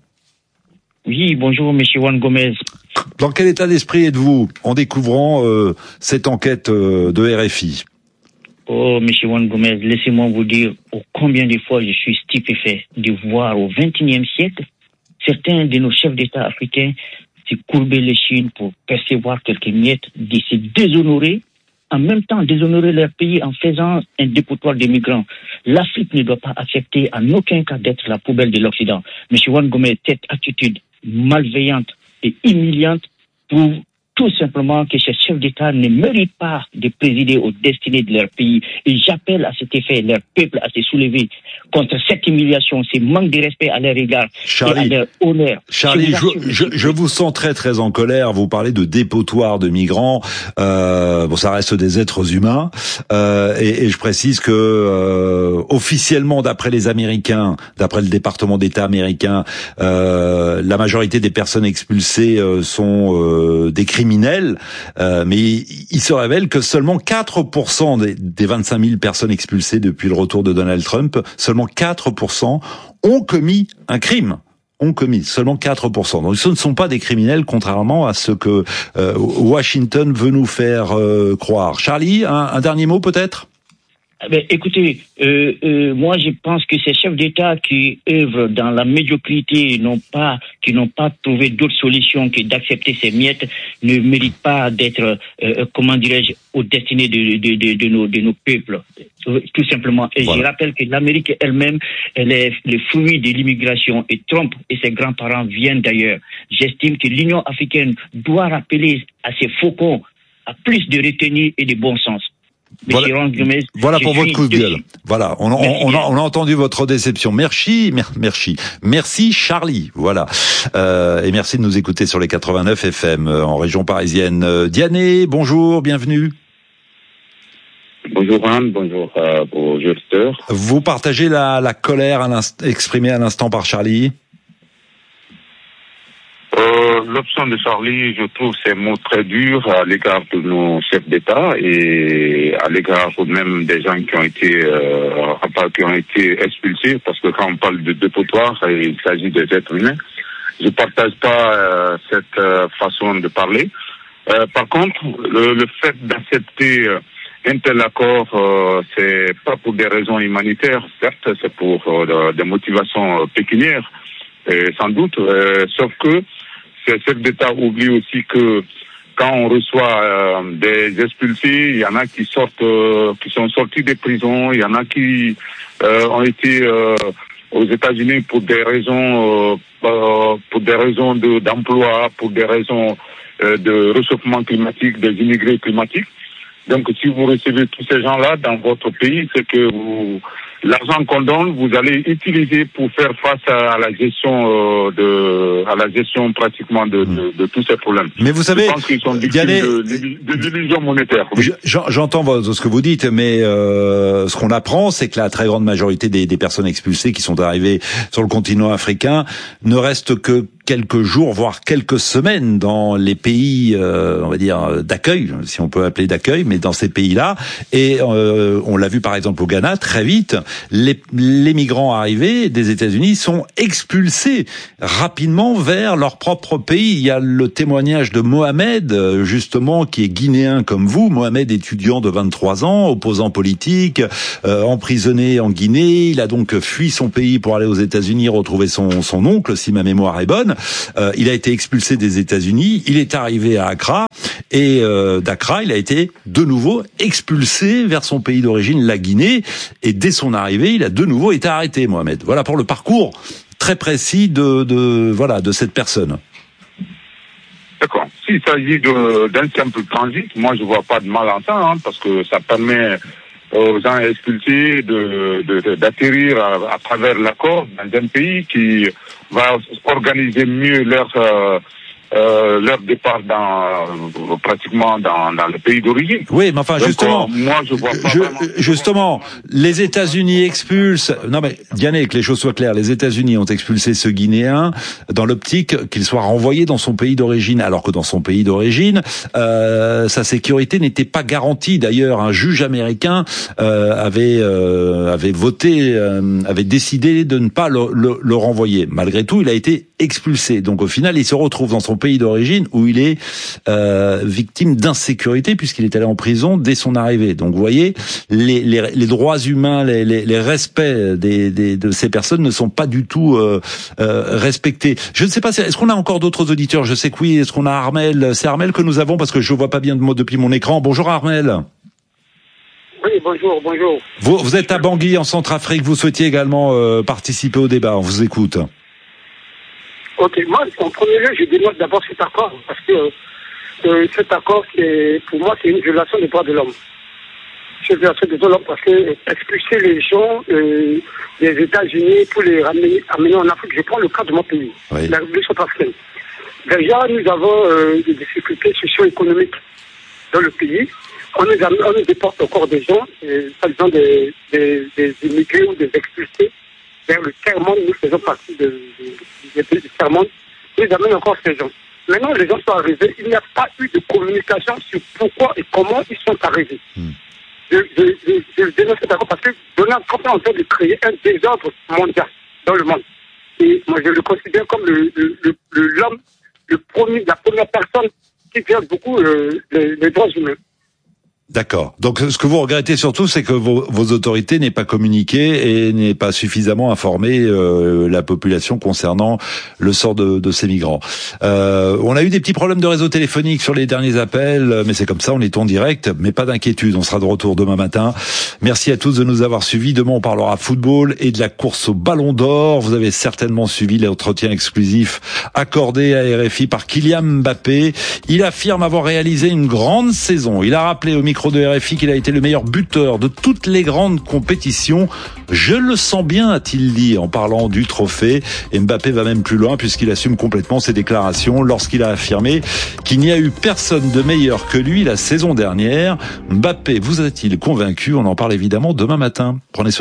Speaker 2: Oui, bonjour, monsieur Juan Gomez.
Speaker 7: Dans quel état d'esprit êtes-vous en découvrant euh, cette enquête euh, de R F I?
Speaker 2: Oh, monsieur Juan Gomez, laissez-moi vous dire oh, combien de fois je suis stupéfait de voir au vingt et unième siècle certains de nos chefs d'État africains se courber les chines pour percevoir quelques miettes, de se déshonorer, en même temps déshonorer leur pays en faisant un dépotoir de migrants. L'Afrique ne doit pas accepter en aucun cas d'être la poubelle de l'Occident. Monsieur Juan Gomez, cette attitude malveillante et humiliante prouve tout simplement que ces chefs d'État ne méritent pas de présider aux destinées de leur pays. Et j'appelle à cet effet leur peuple à se soulever contre cette humiliation, ce manque de respect à leur égard
Speaker 7: Charlie,
Speaker 2: et à leur honneur.
Speaker 7: Charlie, je, je, je, je vous sens très très en colère. Vous parlez de dépotoir de migrants. Euh, bon, ça reste des êtres humains. Euh, et, et je précise que euh, officiellement, d'après les Américains, d'après le département d'État américain, euh, la majorité des personnes expulsées euh, sont euh, des criminels. Euh, mais il se révèle que seulement quatre pour cent des, des vingt-cinq mille personnes expulsées depuis le retour de Donald Trump, seulement quatre pour cent ont commis un crime. Ont commis seulement quatre pour cent. Donc ce ne sont pas des criminels, contrairement à ce que euh, Washington veut nous faire euh, croire. Charlie, un, un dernier mot peut-être ?
Speaker 2: Ben, écoutez, euh, euh, moi je pense que ces chefs d'État qui œuvrent dans la médiocrité, n'ont pas, qui n'ont pas trouvé d'autre solution que d'accepter ces miettes, ne méritent pas d'être, euh, comment dirais-je, aux destinées de, de, de, de, nos, de nos peuples, tout simplement. Et voilà. Je rappelle que l'Amérique elle-même, elle est le fruit de l'immigration, et Trump et ses grands-parents viennent d'ailleurs. J'estime que l'Union africaine doit rappeler à ses faucons à plus de retenue et de bon sens.
Speaker 7: Voilà, Gomez, voilà pour votre coup de gueule. Voilà, on, on, on, a, on a entendu votre déception. Merci, merci, merci Charlie. Voilà, euh, et merci de nous écouter sur les quatre-vingt-neuf F M euh, en région parisienne. Euh, Diané, bonjour, bienvenue.
Speaker 5: Bonjour Anne, bonjour euh, aux auditeurs.
Speaker 7: Vous partagez la, la colère à exprimée à l'instant par Charlie?
Speaker 5: Euh, l'option de Charlie, je trouve ces mots très durs à l'égard de nos chefs d'État et à l'égard même des gens qui ont été euh, qui ont été expulsés, parce que quand on parle de dépotoir, il s'agit des êtres humains. Je partage pas euh, cette euh, façon de parler. Euh, par contre, le, le fait d'accepter un tel accord, euh, c'est pas pour des raisons humanitaires, certes, c'est pour euh, des motivations pécuniaires, et sans doute, euh, sauf que ces chefs d'État oublient aussi que quand on reçoit euh, des expulsés, il y en a qui sortent, euh, qui sont sortis des prisons, il y en a qui euh, ont été euh, aux États-Unis pour des raisons, euh, euh, pour des raisons de, d'emploi, pour des raisons euh, de réchauffement climatique, des immigrés climatiques. Donc, si vous recevez tous ces gens-là dans votre pays, c'est que vous, l'argent qu'on donne, vous allez utiliser pour faire face à, à la gestion euh, de, à la gestion pratiquement de, de, de tous ces problèmes.
Speaker 7: Mais vous savez,
Speaker 5: je pense qu'ils sont victimes
Speaker 7: Yanné,
Speaker 5: de, de, de l'illusion monétaire. Oui.
Speaker 7: J'entends ce que vous dites, mais euh, ce qu'on apprend, c'est que la très grande majorité des, des personnes expulsées qui sont arrivées sur le continent africain ne restent que quelques jours, voire quelques semaines dans les pays, euh, on va dire, d'accueil, si on peut appeler d'accueil, mais dans ces pays-là. Et euh, on l'a vu par exemple au Ghana, très vite, les, les migrants arrivés des États-Unis sont expulsés rapidement vers leur propre pays. Il y a le témoignage de Mohamed, justement, qui est guinéen comme vous. Mohamed, étudiant de vingt-trois ans, opposant politique, euh, emprisonné en Guinée. Il a donc fui son pays pour aller aux États-Unis retrouver son, son oncle, si ma mémoire est bonne. Euh, il a été expulsé des États-Unis, il est arrivé à Accra et euh, d'Accra, il a été de nouveau expulsé vers son pays d'origine, la Guinée, et dès son arrivée, il a de nouveau été arrêté, Mohamed. Voilà pour le parcours très précis de, de voilà de cette personne.
Speaker 5: D'accord. S'il s'agit de, d'un simple transit, moi je vois pas de mal en ça, hein, parce que ça permet aux gens expulsés de, de, d'atterrir à, à travers l'accord dans un pays qui va organiser mieux leur euh, euh, leur départ dans euh, pratiquement dans, dans le pays d'origine.
Speaker 7: Oui, mais enfin
Speaker 5: Donc,
Speaker 7: justement,
Speaker 5: euh, moi je vois pas
Speaker 7: je,
Speaker 5: vraiment...
Speaker 7: justement, les États-Unis expulsent. Non mais Yanné, que les choses soient claires, les États-Unis ont expulsé ce Guinéen dans l'optique qu'il soit renvoyé dans son pays d'origine, alors que dans son pays d'origine, euh, sa sécurité n'était pas garantie. D'ailleurs, un juge américain euh, avait euh, avait voté, euh, avait décidé de ne pas le, le, le renvoyer. Malgré tout, il a été expulsé. Donc au final, il se retrouve dans son pays d'origine où il est euh, victime d'insécurité puisqu'il est allé en prison dès son arrivée. Donc vous voyez, les, les, les droits humains, les, les, les respects des, des, de ces personnes ne sont pas du tout euh, euh, respectés. Je ne sais pas, est-ce qu'on a encore d'autres auditeurs? Je sais que oui. Est-ce qu'on a Armel? C'est Armel que nous avons parce que je ne vois pas bien de mots depuis mon écran. Bonjour Armel.
Speaker 6: Oui, bonjour, bonjour.
Speaker 7: Vous, vous êtes à Bangui en Centrafrique. Vous souhaitiez également euh, participer au débat. On vous écoute.
Speaker 6: Ok, moi, en premier lieu, je dénonce d'abord cet accord, parce que euh, cet accord, c'est, pour moi, c'est une violation des droits de l'homme. C'est une violation des droits de l'homme parce que expulser les gens euh, des États-Unis pour les ramener, amener en Afrique, je prends le cas de mon pays, oui. La République centrafricaine. Déjà, nous avons euh, des difficultés socio-économiques dans le pays. On nous, amène, on nous déporte encore des gens, euh, par exemple des, des, des immigrés ou des expulsés vers le tiers-monde. Nous faisons partie de, de des pays du tiers-monde, ils amènent encore ces gens. Maintenant, les gens sont arrivés, il n'y a pas eu de communication sur pourquoi et comment ils sont arrivés. Mm. Je, je, je, je dénonce cet accord parce que Donald Trump est en train de créer un désordre mondial dans le monde. Et moi, je le considère comme le, le, le, le, l'homme, le premier, la première personne qui viole beaucoup euh, les, les droits humains.
Speaker 7: D'accord. Donc, ce que vous regrettez surtout, c'est que vos, vos autorités n'aient pas communiqué et n'aient pas suffisamment informé euh, la population concernant le sort de, de ces migrants. Euh, on a eu des petits problèmes de réseau téléphonique sur les derniers appels, mais c'est comme ça, on est en direct. Mais pas d'inquiétude, on sera de retour demain matin. Merci à tous de nous avoir suivis. Demain, on parlera football et de la course au Ballon d'Or. Vous avez certainement suivi l'entretien exclusif accordé à R F I par Kylian Mbappé. Il affirme avoir réalisé une grande saison. Il a rappelé au micro de R F I qu'il a été le meilleur buteur de toutes les grandes compétitions. Je le sens bien, a-t-il dit en parlant du trophée. Et Mbappé va même plus loin puisqu'il assume complètement ses déclarations lorsqu'il a affirmé qu'il n'y a eu personne de meilleur que lui la saison dernière. Mbappé vous a-t-il convaincu? On en parle évidemment demain matin. Prenez soin de vous.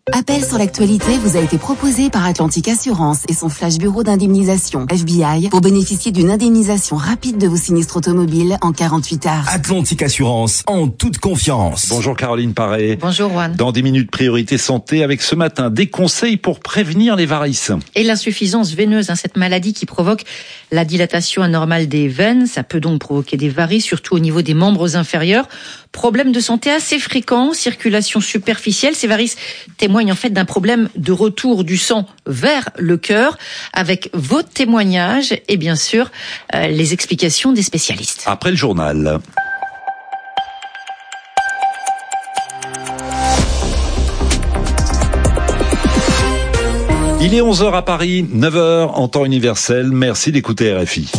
Speaker 8: Appel sur l'actualité vous a été proposé par Atlantique Assurance et son flash bureau d'indemnisation F B I pour bénéficier d'une indemnisation rapide de vos sinistres automobiles en quarante-huit heures.
Speaker 10: Atlantique Assurance, en toute confiance.
Speaker 7: Bonjour Caroline Paré.
Speaker 11: Bonjour Juan.
Speaker 7: Dans dix minutes, priorité santé avec ce matin des conseils pour prévenir les varices.
Speaker 11: Et l'insuffisance veineuse, hein, cette maladie qui provoque la dilatation anormale des veines. Ça peut donc provoquer des varices, surtout au niveau des membres inférieurs. Problème de santé assez fréquent, circulation superficielle. Ces varices témoignent en fait d'un problème de retour du sang vers le cœur, avec vos témoignages et bien sûr euh, les explications des spécialistes.
Speaker 7: Après le journal. Il est onze heures à Paris, neuf heures en temps universel. Merci d'écouter R F I.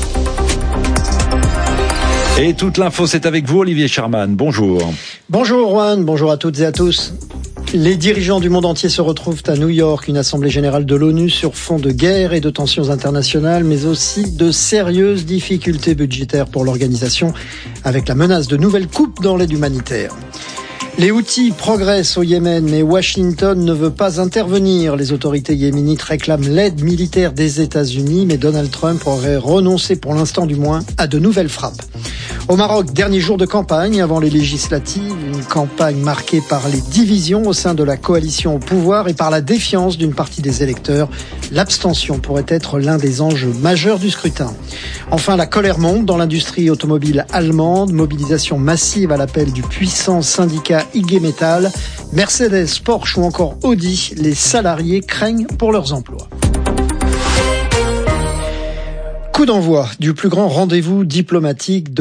Speaker 7: Et toute l'info, c'est avec vous, Olivier Charman. Bonjour.
Speaker 12: Bonjour, Juan. Bonjour à toutes et à tous. Les dirigeants du monde entier se retrouvent à New York, une assemblée générale de l'ONU sur fond de guerre et de tensions internationales, mais aussi de sérieuses difficultés budgétaires pour l'organisation, avec la menace de nouvelles coupes dans l'aide humanitaire. Les Houthis progressent au Yémen, mais Washington ne veut pas intervenir. Les autorités yéménites réclament l'aide militaire des États-Unis, mais Donald Trump aurait renoncé, pour l'instant du moins, à de nouvelles frappes. Au Maroc, dernier jour de campagne avant les législatives, une campagne marquée par les divisions au sein de la coalition au pouvoir et par la défiance d'une partie des électeurs. L'abstention pourrait être l'un des enjeux majeurs du scrutin. Enfin, la colère monte dans l'industrie automobile allemande, mobilisation massive à l'appel du puissant syndicat I G Metall. Mercedes, Porsche ou encore Audi, les salariés craignent pour leurs emplois. Coup d'envoi du plus grand rendez-vous diplomatique de